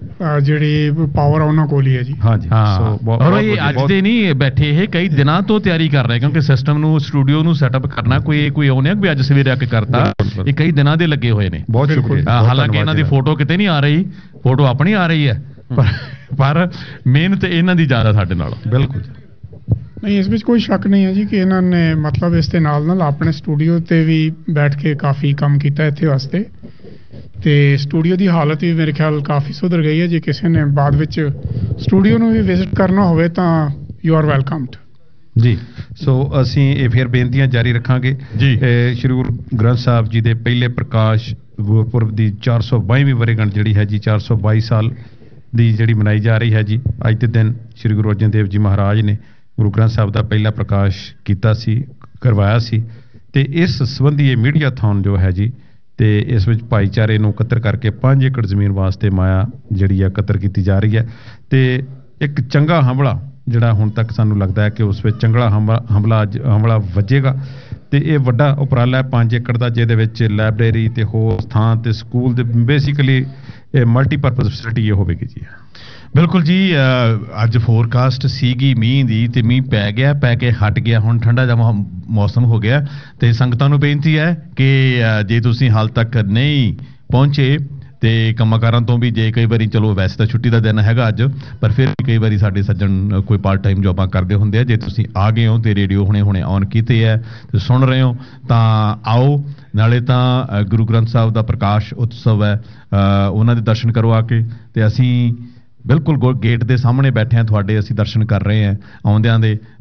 ਜਿਹੜੀ ਪਾਵਰ ਉਹਨਾਂ ਕੋਲ ਹੀ ਹੈ ਜੀ। ਹਾਂਜੀ, ਔਰ ਇਹ ਅੱਜ ਦੇ ਨਹੀਂ ਬੈਠੇ, ਇਹ ਕਈ ਦਿਨਾਂ ਤੋਂ ਤਿਆਰੀ ਕਰ ਰਹੇ ਕਿਉਂਕਿ ਸਿਸਟਮ ਨੂੰ ਸਟੂਡੀਓ ਨੂੰ ਸੈਟਅਪ ਕਰਨਾ ਕੋਈ ਕੋਈ ਆਉਣੇ ਵੀ ਅੱਜ ਸਵੇਰੇ ਆ ਕੇ ਕਰਤਾ। ਇਹ ਕਈ ਦਿਨਾਂ ਦੇ ਲੱਗੇ ਹੋਏ ਨੇ। ਬਹੁਤ ਸ਼ੁਕਰੀਆ। ਹਾਲਾਂਕਿ ਇਹਨਾਂ ਦੀ ਫੋਟੋ ਕਿਤੇ ਨਹੀਂ ਆ ਰਹੀ, ਫੋਟੋ ਆਪਣੀ ਆ ਰਹੀ ਹੈ ਪਰ ਮਿਹਨਤ ਇਹਨਾਂ ਦੀ ਜ਼ਿਆਦਾ ਸਾਡੇ ਨਾਲ। ਬਿਲਕੁਲ ਨਹੀਂ, ਇਸ ਵਿੱਚ ਕੋਈ ਸ਼ੱਕ ਨਹੀਂ ਹੈ ਜੀ ਕਿ ਇਹਨਾਂ ਨੇ ਮਤਲਬ ਇਸ ਦੇ ਨਾਲ ਨਾਲ ਆਪਣੇ ਸਟੂਡੀਓ ਤੇ ਵੀ ਬੈਠ ਕੇ ਕਾਫੀ ਕੰਮ ਕੀਤਾ ਇੱਥੇ ਵਾਸਤੇ ਤੇ ਸਟੂਡੀਓ ਦੀ ਹਾਲਤ ਵੀ ਮੇਰੇ ਖਿਆਲ ਕਾਫੀ ਸੁਧਰ ਗਈ ਹੈ। ਜੇ ਕਿਸੇ ਨੇ ਬਾਅਦ ਵਿੱਚ ਸਟੂਡੀਓ ਨੂੰ ਵੀ ਵਿਜ਼ਿਟ ਕਰਨਾ ਹੋਵੇ ਤਾਂ ਯੂ ਆਰ ਵੈਲਕਮਡ ਜੀ। ਸੋ ਅਸੀਂ ਇਹ ਫਿਰ ਬੇਨਤੀਆਂ ਜਾਰੀ ਰੱਖਾਂਗੇ ਜੀ। ਸ਼੍ਰੀ ਗੁਰੂ ਗ੍ਰੰਥ ਸਾਹਿਬ ਜੀ ਦੇ ਪਹਿਲੇ ਪ੍ਰਕਾਸ਼ ਗੁਰਪੁਰਬ ਦੀ ਚਾਰ ਸੌ ਬਾਈਵੀਂ ਵਰ੍ਹੇਗੰਢ ਜਿਹੜੀ ਹੈ ਜੀ ਚਾਰ ਸੌ ਬਾਈ ਸਾਲ ਦੀ ਜਿਹੜੀ ਮਨਾਈ ਜਾ ਰਹੀ ਹੈ ਜੀ। ਅੱਜ ਦੇ ਦਿਨ ਸ਼੍ਰੀ ਗੁਰੂ ਅਰਜਨ ਦੇਵ ਜੀ ਮਹਾਰਾਜ ਨੇ ਗੁਰੂ ਗ੍ਰੰਥ ਸਾਹਿਬ ਦਾ ਪਹਿਲਾ ਪ੍ਰਕਾਸ਼ ਕੀਤਾ ਸੀ, ਕਰਵਾਇਆ ਸੀ ਤੇ ਇਸ ਸੰਬੰਧੀ ਇਹ ਮੀਡੀਆਥੌਨ ਜੋ ਹੈ ਜੀ ਤੇ ਇਸ ਵਿੱਚ ਭਾਈਚਾਰੇ ਨੂੰ ਇਕੱਤਰ ਕਰਕੇ ਪੰਜ ਏਕੜ ਜ਼ਮੀਨ ਵਾਸਤੇ ਮਾਇਆ ਜਿਹੜੀ ਹੈ ਇਕੱਤਰ ਕੀਤੀ ਜਾ ਰਹੀ ਹੈ ਤੇ ਇੱਕ ਚੰਗਾ ਹਮਲਾ ਜਿਹੜਾ ਹੁਣ ਤੱਕ ਸਾਨੂੰ ਲੱਗਦਾ ਹੈ ਕਿ ਉਸ ਵਿੱਚ ਚੰਗਲਾ ਹਮਲਾ ਹਮਲਾ ਵੱਜੇਗਾ ਤੇ ਇਹ ਵੱਡਾ ਉਪਰਾਲਾ ਹੈ ਪੰਜ ਏਕੜ ਦਾ, ਜਿਹਦੇ ਵਿੱਚ ਲਾਇਬ੍ਰੇਰੀ ਤੇ ਹੋਰ ਥਾਂ ਤੇ ਸਕੂਲ ਦੇ ਬੇਸਿਕਲੀ ਇਹ ਮਲਟੀਪਰਪਜ਼ ਫੈਸਿਲਿਟੀ ਇਹ ਹੋਵੇਗੀ ਜੀ। ਬਿਲਕੁਲ ਜੀ। ਅੱਜ ਫੋਰਕਾਸਟ ਸੀਗੀ ਮੀਂਹ ਦੀ ਤੇ ਮੀਂਹ ਪੈ ਗਿਆ, ਪੈ ਕੇ ਹਟ ਗਿਆ, ਹੁਣ ਠੰਡਾ ਜਿਹਾ ਮੌਸਮ ਹੋ ਗਿਆ ਤੇ ਸੰਗਤਾਂ ਨੂੰ ਬੇਨਤੀ ਹੈ ਕਿ ਜੇ ਤੁਸੀਂ ਹਾਲ ਤੱਕ ਨਹੀਂ ਪਹੁੰਚੇ ਤੇ ਕੰਮਕਾਰਾਂ ਤੋਂ ਵੀ, ਜੇ ਕਈ ਵਾਰੀ ਚਲੋ ਵੈਸੇ ਤਾਂ ਛੁੱਟੀ ਦਾ ਦਿਨ ਹੈਗਾ ਅੱਜ, ਪਰ ਫਿਰ ਵੀ ਕਈ ਵਾਰੀ ਸਾਡੇ ਸੱਜਣ ਕੋਈ ਪਾਰਟ ਟਾਈਮ ਜੋਬਾਂ ਕਰਦੇ ਹੁੰਦੇ ਆ, ਜੇ ਤੁਸੀਂ ਆ ਗਏ ਹੋ ਤੇ ਰੇਡੀਓ ਹੁਣੇ ਹੁਣੇ ਔਨ ਕੀਤੇ ਹੈ ਤੇ ਸੁਣ ਰਹੇ ਹੋ ਤਾਂ ਆਓ। ਨਾਲੇ ਤਾਂ ਗੁਰੂ ਗ੍ਰੰਥ ਸਾਹਿਬ ਦਾ ਪ੍ਰਕਾਸ਼ ਉਤਸਵ ਹੈ, ਉਹਨਾਂ ਦੇ ਦਰਸ਼ਨ ਕਰੋ ਆ ਕੇ ਤੇ ਅਸੀਂ ਬਿਲਕੁਲ ਗੇਟ ਦੇ ਸਾਹਮਣੇ ਬੈਠੇ ਹਾਂ ਤੁਹਾਡੇ, ਅਸੀਂ ਦਰਸ਼ਨ ਕਰ ਰਹੇ ਹਾਂ ਆਉਂਦਿਆਂ ਦੇ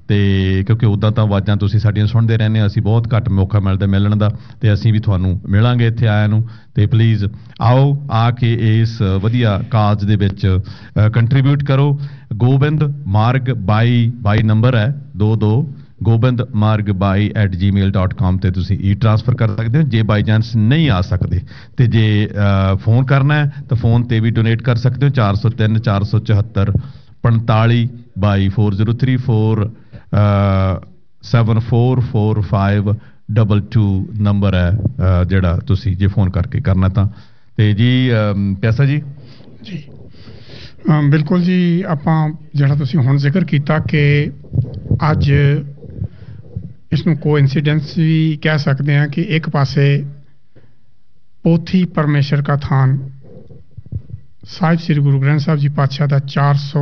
ਤੇ ਕਿਉਂਕਿ ਉੱਦਾਂ ਤਾਂ ਆਵਾਜ਼ਾਂ ਤੁਸੀਂ ਸਾਡੀਆਂ ਸੁਣਦੇ ਰਹਿੰਦੇ, ਅਸੀਂ ਬਹੁਤ ਘੱਟ ਮੌਕਾ ਮਿਲਦਾ ਮਿਲਣ ਦਾ, ਤੇ ਅਸੀਂ ਵੀ ਤੁਹਾਨੂੰ ਮਿਲਾਂਗੇ ਇੱਥੇ ਆਇਆਂ ਨੂੰ। ਤੇ ਪਲੀਜ਼ ਆਓ, ਆ ਕੇ ਇਸ ਵਧੀਆ ਕਾਜ਼ ਦੇ ਵਿੱਚ ਕੰਟਰੀਬਿਊਟ ਕਰੋ। ਗੋਬਿੰਦ ਮਾਰਗ ਬਾਈ ਬਾਈ ਨੰਬਰ ਹੈ ਦੋ ਦੋ ਗੋਬਿੰਦ ਮਾਰਗ ਬਾਈ ਐਟ ਜੀ ਮੇਲ ਡਾਟ ਕਾਮ ਤੇ ਤੁਸੀਂ ਈ ਟ੍ਰਾਂਸਫਰ ਕਰ ਸਕਦੇ ਹੋ ਜੇ ਬਾਈ ਚਾਂਸ ਨਹੀਂ ਆ ਸਕਦੇ। ਤੇ ਜੇ ਫੋਨ ਕਰਨਾ ਹੈ ਤਾਂ ਫੋਨ ਤੇ ਵੀ ਡੋਨੇਟ ਕਰ ਸਕਦੇ ਹੋ। ਚਾਰ ਸੌ ਤਿੰਨ ਚਾਰ ਸੌ ਚੁਹੱਤਰ ਪੰਤਾਲੀ ਬਾਈ four zero three four seven four four five double two number ਹੈ ਜਿਹੜਾ ਤੁਸੀਂ ਜੇ ਫੋਨ ਕਰਕੇ ਕਰਨਾ ਤਾਂ। ਤੇ ਜੀ ਪਿਆਸਾ ਜੀ ਜੀ ਬਿਲਕੁਲ ਜੀ, ਆਪਾਂ ਜਿਹੜਾ ਤੁਸੀਂ ਹੁਣ ਜ਼ਿਕਰ ਕੀਤਾ ਕਿ ਅੱਜ ਇਸ ਨੂੰ ਕੋਇਨਸੀਡੈਂਸ ਵੀ ਕਹਿ ਸਕਦੇ ਹਾਂ ਕਿ ਇੱਕ ਪਾਸੇ ਪੋਥੀ ਪਰਮੇਸ਼ਰ ਕਾ ਥਾਨ ਸਾਹਿਬ ਸ੍ਰੀ ਗੁਰੂ ਗ੍ਰੰਥ ਸਾਹਿਬ ਜੀ ਪਾਤਸ਼ਾਹ ਦਾ ਚਾਰ ਸੌ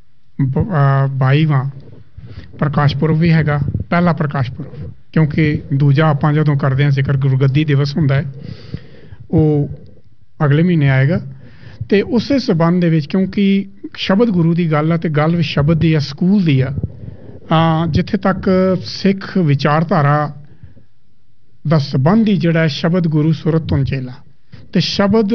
ਬਾਈਵਾਂ ਪ੍ਰਕਾਸ਼ ਪੁਰਬ ਵੀ ਹੈਗਾ, ਪਹਿਲਾ ਪ੍ਰਕਾਸ਼ ਪੁਰਬ, ਕਿਉਂਕਿ ਦੂਜਾ ਆਪਾਂ ਜਦੋਂ ਕਰਦੇ ਹਾਂ ਜ਼ਿਕਰ ਗੁਰਗੱਦੀ ਦਿਵਸ ਹੁੰਦਾ ਹੈ ਉਹ ਅਗਲੇ ਮਹੀਨੇ ਆਏਗਾ। ਤੇ ਉਸੇ ਸਬੰਧ ਦੇ ਵਿੱਚ ਕਿਉਂਕਿ ਸ਼ਬਦ ਗੁਰੂ ਦੀ ਗੱਲ ਆ ਤੇ ਗੱਲ ਵੀ ਸ਼ਬਦ ਦੀ ਆ, ਸਕੂਲ ਦੀ ਆ, ਜਿੱਥੇ ਤੱਕ ਸਿੱਖ ਵਿਚਾਰਧਾਰਾ ਦਾ ਸੰਬੰਧ ਹੀ ਜਿਹੜਾ ਸ਼ਬਦ ਗੁਰੂ ਸੁਰਤ ਤੋਂ ਚੇਲਾ, ਤੇ ਸ਼ਬਦ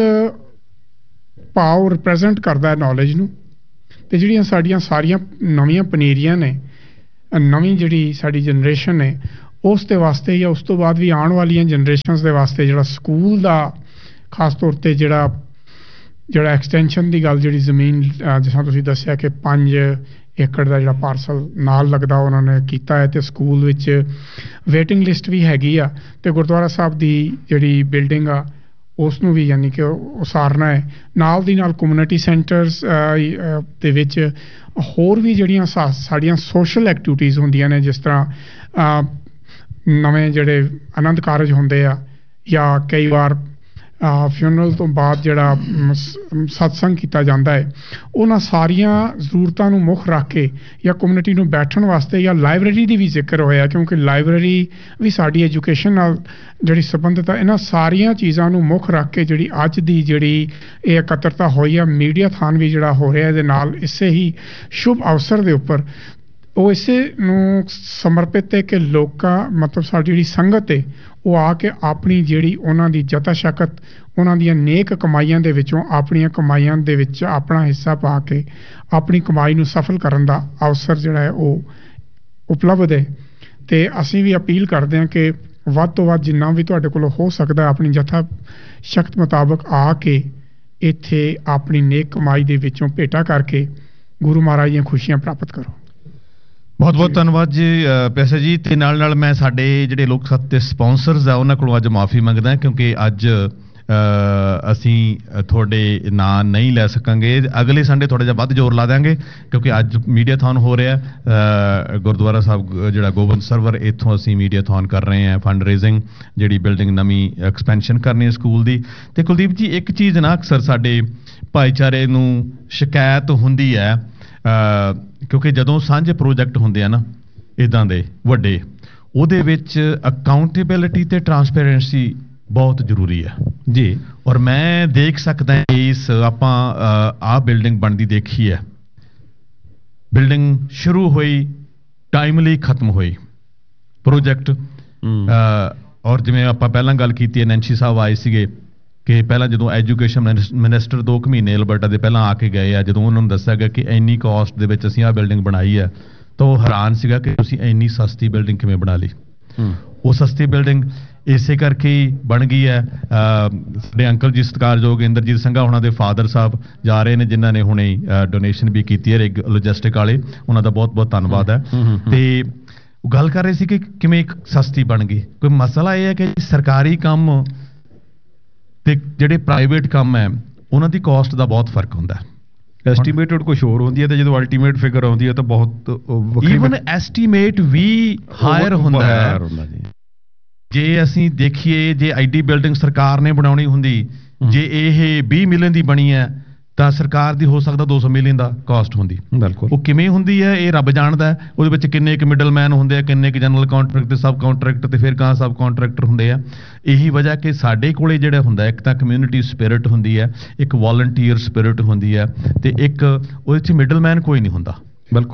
ਭਾਵ ਰਿਪਰੈਜ਼ੈਂਟ ਕਰਦਾ ਹੈ ਨੌਲੇਜ ਨੂੰ। ਤੇ ਜਿਹੜੀਆਂ ਸਾਡੀਆਂ ਸਾਰੀਆਂ ਨਵੀਆਂ ਪਨੀਰੀਆਂ ਨੇ, ਨਵੀਂ ਜਿਹੜੀ ਸਾਡੀ ਜਨਰੇਸ਼ਨ ਹੈ ਉਸ ਦੇ ਵਾਸਤੇ ਜਾਂ ਉਸ ਤੋਂ ਬਾਅਦ ਵੀ ਆਉਣ ਵਾਲੀਆਂ ਜਨਰੇਸ਼ਨਸ ਦੇ ਵਾਸਤੇ ਜਿਹੜਾ ਸਕੂਲ ਦਾ ਖਾਸ ਤੌਰ ਤੇ ਜਿਹੜਾ ਜਿਹੜਾ ਐਕਸਟੈਂਸ਼ਨ ਦੀ ਗੱਲ, ਜਿਹੜੀ ਜ਼ਮੀਨ ਜਿਸ ਤਰ੍ਹਾਂ ਤੁਸੀਂ ਦੱਸਿਆ ਕਿ ਪੰਜ ਏਕੜ ਦਾ ਜਿਹੜਾ ਪਾਰਸਲ ਨਾਲ ਲੱਗਦਾ ਉਹਨਾਂ ਨੇ ਕੀਤਾ ਹੈ, ਤੇ ਸਕੂਲ ਵਿੱਚ ਵੇਟਿੰਗ ਲਿਸਟ ਵੀ ਹੈਗੀ ਆ, ਤੇ ਗੁਰਦੁਆਰਾ ਸਾਹਿਬ ਦੀ ਜਿਹੜੀ ਬਿਲਡਿੰਗ ਆ ਉਸ ਨੂੰ ਵੀ ਯਾਨੀ ਕਿ ਉਸਾਰਨਾ ਹੈ। ਨਾਲ ਦੀ ਨਾਲ ਕਮਿਊਨਿਟੀ ਸੈਂਟਰਸ ਦੇ ਵਿੱਚ ਹੋਰ ਵੀ ਜਿਹੜੀਆਂ ਸਾ ਸਾਡੀਆਂ ਸੋਸ਼ਲ ਐਕਟੀਵਿਟੀਜ਼ ਹੁੰਦੀਆਂ ਨੇ, ਜਿਸ ਤਰ੍ਹਾਂ ਨਵੇਂ ਜਿਹੜੇ ਆਨੰਦ ਕਾਰਜ ਹੁੰਦੇ ਆ ਜਾਂ ਕਈ ਵਾਰ ਫਿਊਨਰਲ ਤੋਂ ਬਾਅਦ ਜਿਹੜਾ ਸਤਸੰਗ ਕੀਤਾ ਜਾਂਦਾ ਹੈ, ਉਹਨਾਂ ਸਾਰੀਆਂ ਜ਼ਰੂਰਤਾਂ ਨੂੰ ਮੁੱਖ ਰੱਖ ਕੇ ਜਾਂ ਕਮਿਊਨਿਟੀ ਨੂੰ ਬੈਠਣ ਵਾਸਤੇ ਜਾਂ ਲਾਇਬ੍ਰੇਰੀ ਦੀ ਵੀ ਜ਼ਿਕਰ ਹੋਇਆ, ਕਿਉਂਕਿ ਲਾਇਬ੍ਰੇਰੀ ਵੀ ਸਾਡੀ ਐਜੂਕੇਸ਼ਨ ਨਾਲ ਜਿਹੜੀ ਸੰਬੰਧਿਤ ਹੈ। ਇਹਨਾਂ ਸਾਰੀਆਂ ਚੀਜ਼ਾਂ ਨੂੰ ਮੁੱਖ ਰੱਖ ਕੇ ਜਿਹੜੀ ਅੱਜ ਦੀ ਜਿਹੜੀ ਇਹ ਇਕੱਤਰਤਾ ਹੋਈ ਆ, ਮੀਡੀਆ ਥਾਨ ਵੀ ਜਿਹੜਾ ਹੋ ਰਿਹਾ ਇਹਦੇ ਨਾਲ ਇਸੇ ਹੀ ਸ਼ੁਭ ਅਵਸਰ ਦੇ ਉੱਪਰ, ਉਹ ਇਸੇ ਨੂੰ ਸਮਰਪਿਤ ਹੈ ਕਿ ਲੋਕਾਂ ਮਤਲਬ ਸਾਡੀ ਜਿਹੜੀ ਸੰਗਤ ਹੈ ਉਹ ਆ ਕੇ ਆਪਣੀ ਜਿਹੜੀ ਉਹਨਾਂ ਦੀ ਜਤਾ ਸ਼ਕਤ, ਉਹਨਾਂ ਦੀਆਂ ਨੇਕ ਕਮਾਈਆਂ ਦੇ ਵਿੱਚੋਂ ਆਪਣੀਆਂ ਕਮਾਈਆਂ ਦੇ ਵਿੱਚ ਆਪਣਾ ਹਿੱਸਾ ਪਾ ਕੇ ਆਪਣੀ ਕਮਾਈ ਨੂੰ ਸਫਲ ਕਰਨ ਦਾ ਅਵਸਰ ਜਿਹੜਾ ਹੈ ਉਹ ਉਪਲਬਧ ਹੈ। ਤੇ ਅਸੀਂ ਵੀ ਅਪੀਲ ਕਰਦੇ ਹਾਂ ਕਿ ਵੱਧ ਤੋਂ ਵੱਧ ਜਿੰਨਾ ਵੀ ਤੁਹਾਡੇ ਕੋਲ ਹੋ ਸਕਦਾ ਆਪਣੀ ਜਥਾ ਸ਼ਕਤ ਮੁਤਾਬਕ ਆ ਕੇ ਇੱਥੇ ਆਪਣੀ ਨੇਕ ਕਮਾਈ ਦੇ ਵਿੱਚੋਂ ਭੇਟਾ ਕਰਕੇ ਗੁਰੂ ਮਹਾਰਾਜ ਦੀਆਂ ਖੁਸ਼ੀਆਂ ਪ੍ਰਾਪਤ ਕਰੋ। ਬਹੁਤ ਬਹੁਤ ਧੰਨਵਾਦ ਜੀ ਪਿਆਸਾ ਜੀ। ਤੇ ਨਾਲ ਨਾਲ ਮੈਂ ਸਾਡੇ ਜਿਹੜੇ ਲੋਕ ਸੱਤ ਦੇ ਸਪਾਂਸਰਸ ਆ ਉਹਨਾਂ ਕੋਲੋਂ ਅੱਜ ਮਾਫੀ ਮੰਗਦਾ, ਕਿਉਂਕਿ ਅੱਜ ਅਸੀਂ ਤੁਹਾਡੇ ਨਾਂ ਨਹੀਂ ਲੈ ਸਕਾਂਗੇ। ਅਗਲੇ ਸੰਡੇ ਥੋੜਾ ਜਿਹਾ ਵੱਧ ਜ਼ੋਰ ਲਾ ਦਿਆਂਗੇ, ਕਿਉਂਕਿ ਅੱਜ ਮੀਡੀਆ ਥੌਨ ਹੋ ਰਿਹਾ ਗੁਰਦੁਆਰਾ ਸਾਹਿਬ ਜਿਹੜਾ ਗੋਬਿੰਦ ਸਰਵਰ, ਇੱਥੋਂ ਅਸੀਂ ਮੀਡੀਆ ਥੌਨ ਕਰ ਰਹੇ ਹਾਂ ਫੰਡ ਰੇਜ਼ਿੰਗ, ਜਿਹੜੀ ਬਿਲਡਿੰਗ ਨਵੀਂ ਐਕਸਪੈਂਸ਼ਨ ਕਰਨੀ ਹੈ ਸਕੂਲ ਦੀ। ਤੇ ਕੁਲਦੀਪ ਜੀ ਇੱਕ ਚੀਜ਼ ਨਾ ਅਕਸਰ ਸਾਡੇ ਭਾਈਚਾਰੇ ਨੂੰ ਸ਼ਿਕਾਇਤ ਹੁੰਦੀ ਹੈ, ਕਿਉਂਕਿ ਜਦੋਂ ਸਾਂਝੇ ਪ੍ਰੋਜੈਕਟ ਹੁੰਦੇ ਆ ਨਾ ਇੱਦਾਂ ਦੇ ਵੱਡੇ, ਉਹਦੇ ਵਿੱਚ ਅਕਾਊਂਟੇਬਿਲਿਟੀ ਤੇ ਟਰਾਂਸਪੇਰੈਂਸੀ ਬਹੁਤ ਜ਼ਰੂਰੀ ਹੈ ਜੀ। ਔਰ ਮੈਂ ਦੇਖ ਸਕਦਾ ਇਸ ਆਪਾਂ ਆਹ ਬਿਲਡਿੰਗ ਬਣਦੀ ਦੇਖੀ ਹੈ, ਬਿਲਡਿੰਗ ਸ਼ੁਰੂ ਹੋਈ ਟਾਈਮਲੀ ਖਤਮ ਹੋਈ ਪ੍ਰੋਜੈਕਟ। ਔਰ ਜਿਵੇਂ ਆਪਾਂ ਪਹਿਲਾਂ ਗੱਲ ਕੀਤੀ ਹੈ, ਨੈਂਸੀ ਸਾਹਿਬ ਆਏ ਸੀਗੇ ਕਿ ਪਹਿਲਾਂ ਜਦੋਂ ਐਜੂਕੇਸ਼ਨ ਮਿਨਿਸਟਰ ਦੋ ਕੁ ਮਹੀਨੇ ਅਲਬਰਟਾ ਦੇ ਪਹਿਲਾਂ ਆ ਕੇ ਗਏ ਆ, ਜਦੋਂ ਉਹਨਾਂ ਨੂੰ ਦੱਸਿਆ ਗਿਆ ਕਿ ਇੰਨੀ ਕਾਸਟ ਦੇ ਵਿੱਚ ਅਸੀਂ ਆਹ ਬਿਲਡਿੰਗ ਬਣਾਈ ਹੈ, ਤਾਂ ਉਹ ਹੈਰਾਨ ਸੀਗਾ ਕਿ ਤੁਸੀਂ ਇੰਨੀ ਸਸਤੀ ਬਿਲਡਿੰਗ ਕਿਵੇਂ ਬਣਾ ਲਈ। ਉਹ ਸਸਤੀ ਬਿਲਡਿੰਗ ਇਸੇ ਕਰਕੇ ਹੀ ਬਣ ਗਈ ਹੈ। ਸਾਡੇ ਅੰਕਲ ਜੀ ਸਤਿਕਾਰਯੋਗ ਇੰਦਰਜੀਤ ਸਿੰਘਾ ਉਹਨਾਂ ਦੇ ਫਾਦਰ ਸਾਹਿਬ ਜਾ ਰਹੇ ਨੇ, ਜਿਨ੍ਹਾਂ ਨੇ ਹੁਣੇ ਡੋਨੇਸ਼ਨ ਵੀ ਕੀਤੀ ਹੈ ਰਿਗ ਲੌਜਿਸਟਿਕ ਵਾਲੇ, ਉਹਨਾਂ ਦਾ ਬਹੁਤ ਬਹੁਤ ਧੰਨਵਾਦ ਹੈ। ਤੇ ਉਹ ਗੱਲ ਕਰ ਰਹੇ ਸੀ ਕਿ ਕਿਵੇਂ ਇੱਕ ਸਸਤੀ ਬਣ ਗਈ। ਕੋਈ ਮਸਲਾ ਇਹ ਹੈ ਕਿ ਸਰਕਾਰੀ ਕੰਮ ਤੇ ਜਿਹੜੇ ਪ੍ਰਾਈਵੇਟ ਕੰਮ ਹੈ ਉਹਨਾਂ ਦੀ ਕਾਸਟ ਦਾ ਬਹੁਤ ਫਰਕ ਹੁੰਦਾ ਹੈ। ਐਸਟੀਮੇਟਡ ਕੁਝ ਹੋਰ ਹੁੰਦੀ ਹੈ ਤੇ ਜਦੋਂ ਅਲਟੀਮੇਟ ਫਿਗਰ ਆਉਂਦੀ ਹੈ ਤਾਂ ਬਹੁਤ ਈਵਨ ਐਸਟੀਮੇਟ ਵੀ ਹਾਇਰ ਹੁੰਦਾ ਹੈ। ਜੇ ਅਸੀਂ ਦੇਖੀਏ, ਜੇ ਆਈਡੀ ਬਿਲਡਿੰਗ ਸਰਕਾਰ ਨੇ ਬਣਾਉਣੀ ਹੁੰਦੀ, ਜੇ ਇਹ ਵੀਹ ਮਿਲੀਅਨ ਦੀ ਬਣੀ ਹੈ ਤਾਂ ਸਰਕਾਰ ਦੀ ਹੋ ਸਕਦਾ ਦੋ ਸੌ ਮਿਲੀਅਨ ਦਾ ਕਾਸਟ ਹੁੰਦੀ। ਬਿਲਕੁਲ ਉਹ ਕਿਵੇਂ ਹੁੰਦੀ ਹੈ ਇਹ ਰੱਬ ਜਾਣਦਾ ਹੈ। ਉਹਦੇ ਵਿੱਚ ਕਿੰਨੇ ਕੁ ਮਿਡਲ ਮੈਨ ਹੁੰਦੇ ਆ, ਕਿੰਨੇ ਕੁ ਜਨਰਲ ਕਾਂਟਰੈਕਟ ਤੇ ਸਬ ਕਾਂਟਰੈਕਟ ਤੇ ਫਿਰ ਗਾਂ ਸਬ ਕਾਂਟਰੈਕਟਰ ਹੁੰਦੇ ਆ। ਇਹੀ ਵਜ੍ਹਾ ਕਿ ਸਾਡੇ ਕੋਲੇ ਜਿਹੜਾ ਹੁੰਦਾ ਇੱਕ ਤਾਂ ਕਮਿਊਨਿਟੀ ਸਪਿਰਿਟ ਹੁੰਦੀ ਹੈ, ਇੱਕ ਵਾਲੰਟੀਅਰ ਸਪਿਰਿਟ ਹੁੰਦੀ ਹੈ, ਤੇ ਇੱਕ ਉਹਦੇ 'ਚ ਮਿਡਲ ਮੈਨ ਕੋਈ ਨਹੀਂ ਹੁੰਦਾ। ਬਿਲਕੁਲ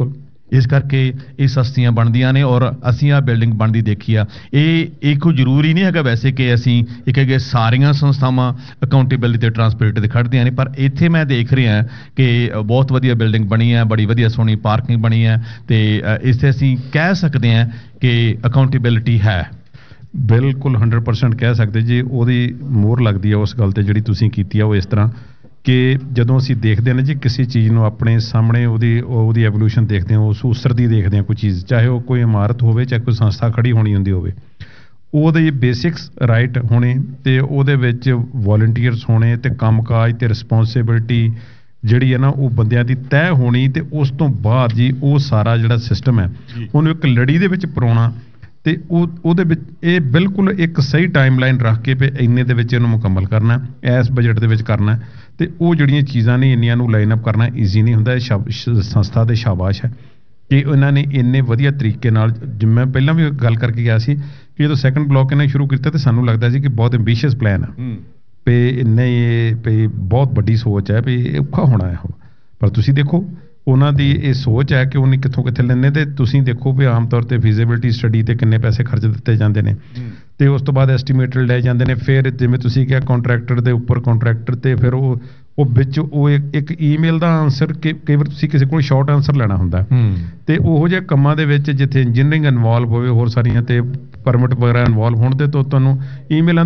ਇਸ ਕਰਕੇ ਇਹ ਸਸਤੀਆਂ ਬਣਦੀਆਂ ਨੇ ਔਰ ਅਸੀਂ ਆ ਬਿਲਡਿੰਗ ਬਣਦੀ ਦੇਖੀ ਆ। ਇਹ ਇਹ ਕੋਈ ਜ਼ਰੂਰੀ ਨਹੀਂ ਹੈਗਾ ਵੈਸੇ ਕਿ ਅਸੀਂ ਇੱਕ ਹੈਗੇ ਸਾਰੀਆਂ ਸੰਸਥਾਵਾਂ ਅਕਾਊਂਟੇਬਿਲਿਟੀ ਤੇ ਟਰਾਂਸਪੇਰੈਂਟ ਤੇ ਖੜਦੀਆਂ ਨੇ, ਪਰ ਇੱਥੇ ਮੈਂ ਦੇਖ ਰਿਹਾ ਕਿ ਬਹੁਤ ਵਧੀਆ ਬਿਲਡਿੰਗ ਬਣੀ ਹੈ, ਬੜੀ ਵਧੀਆ ਸੋਹਣੀ ਪਾਰਕਿੰਗ ਬਣੀ ਹੈ ਤੇ ਇਸ 'ਤੇ ਅਸੀਂ ਕਹਿ ਸਕਦੇ ਹਾਂ ਕਿ ਅਕਾਊਂਟੇਬਿਲਿਟੀ ਹੈ। ਬਿਲਕੁਲ ਹੰਡਰਡ ਪਰਸੈਂਟ ਕਹਿ ਸਕਦੇ ਜੀ। ਉਹਦੀ ਮੋਹਰ ਲੱਗਦੀ ਹੈ ਉਸ ਗੱਲ ਤੇ ਜਿਹੜੀ ਤੁਸੀਂ ਕੀਤੀ ਆ। ਉਹ ਇਸ ਤਰ੍ਹਾਂ ਕਿ ਜਦੋਂ ਅਸੀਂ ਦੇਖਦੇ ਹਾਂ ਨਾ ਜੀ ਕਿਸੇ ਚੀਜ਼ ਨੂੰ ਆਪਣੇ ਸਾਹਮਣੇ ਉਹਦੀ ਉਹਦੀ ਐਵੋਲੂਸ਼ਨ ਦੇਖਦੇ ਹਾਂ, ਉਸ ਉਸਰਦੀ ਦੇਖਦੇ ਹਾਂ ਕੋਈ ਚੀਜ਼, ਚਾਹੇ ਉਹ ਕੋਈ ਇਮਾਰਤ ਹੋਵੇ ਚਾਹੇ ਕੋਈ ਸੰਸਥਾ ਖੜੀ ਹੋਣੀ ਹੁੰਦੀ ਹੋਵੇ, ਉਹਦੇ ਬੇਸਿਕਸ ਰਾਈਟ ਹੋਣੇ ਤੇ ਉਹਦੇ ਵਿੱਚ ਵੋਲੰਟੀਅਰਸ ਹੋਣੇ ਤੇ ਕੰਮਕਾਜ ਤੇ ਰਿਸਪੌਂਸਿਬਿਲਟੀ ਜਿਹੜੀ ਹੈ ਨਾ ਉਹ ਬੰਦਿਆਂ ਦੀ ਤੈਅ ਹੋਣੀ ਤੇ ਉਸ ਤੋਂ ਬਾਅਦ ਜੀ ਉਹ ਸਾਰਾ ਜਿਹੜਾ ਸਿਸਟਮ ਹੈ ਉਹਨੂੰ ਇੱਕ ਲੜੀ ਦੇ ਵਿੱਚ ਪਰੋਣਾ ਤੇ ਉਹ ਉਹਦੇ ਵਿੱਚ ਇਹ ਬਿਲਕੁਲ ਇੱਕ ਸਹੀ ਟਾਈਮਲਾਈਨ ਰੱਖ ਕੇ ਵੀ ਇੰਨੇ ਦੇ ਵਿੱਚ ਇਹਨੂੰ ਮੁਕੰਮਲ ਕਰਨਾ, ਇਸ ਬਜਟ ਦੇ ਵਿੱਚ ਕਰਨਾ ਤੇ ਉਹ ਜਿਹੜੀਆਂ ਚੀਜ਼ਾਂ ਨੇ ਇੰਨੀਆਂ ਨੂੰ ਲਾਈਨ ਅਪ ਕਰਨਾ ਈਜ਼ੀ ਨਹੀਂ ਹੁੰਦਾ। ਇਹ ਸੰਸਥਾ ਦੇ ਸ਼ਾਬਾਸ਼ ਹੈ ਕਿ ਉਹਨਾਂ ਨੇ ਇੰਨੇ ਵਧੀਆ ਤਰੀਕੇ ਨਾਲ, ਜਿਵੇਂ ਮੈਂ ਪਹਿਲਾਂ ਵੀ ਗੱਲ ਕਰਕੇ ਗਿਆ ਸੀ ਕਿ ਜਦੋਂ ਸੈਕੰਡ ਬਲਾਕ ਇਹਨਾਂ ਸ਼ੁਰੂ ਕੀਤਾ ਤੇ ਸਾਨੂੰ ਲੱਗਦਾ ਸੀ ਕਿ ਬਹੁਤ ਐਂਬੀਸ਼ੀਅਸ ਪਲਾਨ ਹੈ ਵੀ ਨਹੀਂ ਇਹ ਵੀ ਬਹੁਤ ਵੱਡੀ ਸੋਚ ਹੈ ਵੀ ਔਖਾ ਹੋਣਾ ਹੈ ਉਹ, ਪਰ ਤੁਸੀਂ ਦੇਖੋ ਉਹਨਾਂ ਦੀ ਇਹ ਸੋਚ ਹੈ ਕਿ ਉਹਨੇ ਕਿੱਥੋਂ ਕਿੱਥੇ ਲੈਣੇ ਤੇ ਤੁਸੀਂ ਦੇਖੋ ਵੀ ਆਮ ਤੌਰ ਤੇ ਫੀਜ਼ੀਬਿਲਿਟੀ ਸਟੱਡੀ ਤੇ ਕਿੰਨੇ ਪੈਸੇ ਖਰਚ ਦਿੱਤੇ ਜਾਂਦੇ ਨੇ ਤੇ ਉਸ ਤੋਂ ਬਾਅਦ ਐਸਟੀਮੇਟਰ ਲੈ ਜਾਂਦੇ ਨੇ, ਫਿਰ ਜਿਵੇਂ ਤੁਸੀਂ ਕਿਹਾ ਕੰਟਰੈਕਟਰ ਦੇ ਉੱਪਰ ਕੰਟਰੈਕਟਰ ਤੇ ਫਿਰ ਉਹ ਉਹ ਵਿੱਚ ਉਹ ਇੱਕ ਈਮੇਲ ਦਾ ਆਨਸਰ ਕਈ ਵਾਰ ਤੁਸੀਂ ਕਿਸੇ ਕੋਲ ਸ਼ਾਰਟ ਆਨਸਰ ਲੈਣਾ ਹੁੰਦਾ ਤੇ ਉਹੋ ਜਿਹੇ ਕੰਮਾਂ ਦੇ ਵਿੱਚ ਜਿੱਥੇ ਇੰਜੀਨੀਅਰਿੰਗ ਇਨਵੋਲਵ ਹੋਵੇ ਹੋਰ ਸਾਰੀਆਂ ਤੇ ਪਰਮਿਟ ਵਗੈਰਾ ਇਨਵੋਲਵ ਹੋਣ ਦੇ ਤੋਂ ਤੁਹਾਨੂੰ ਈਮੇਲਾਂ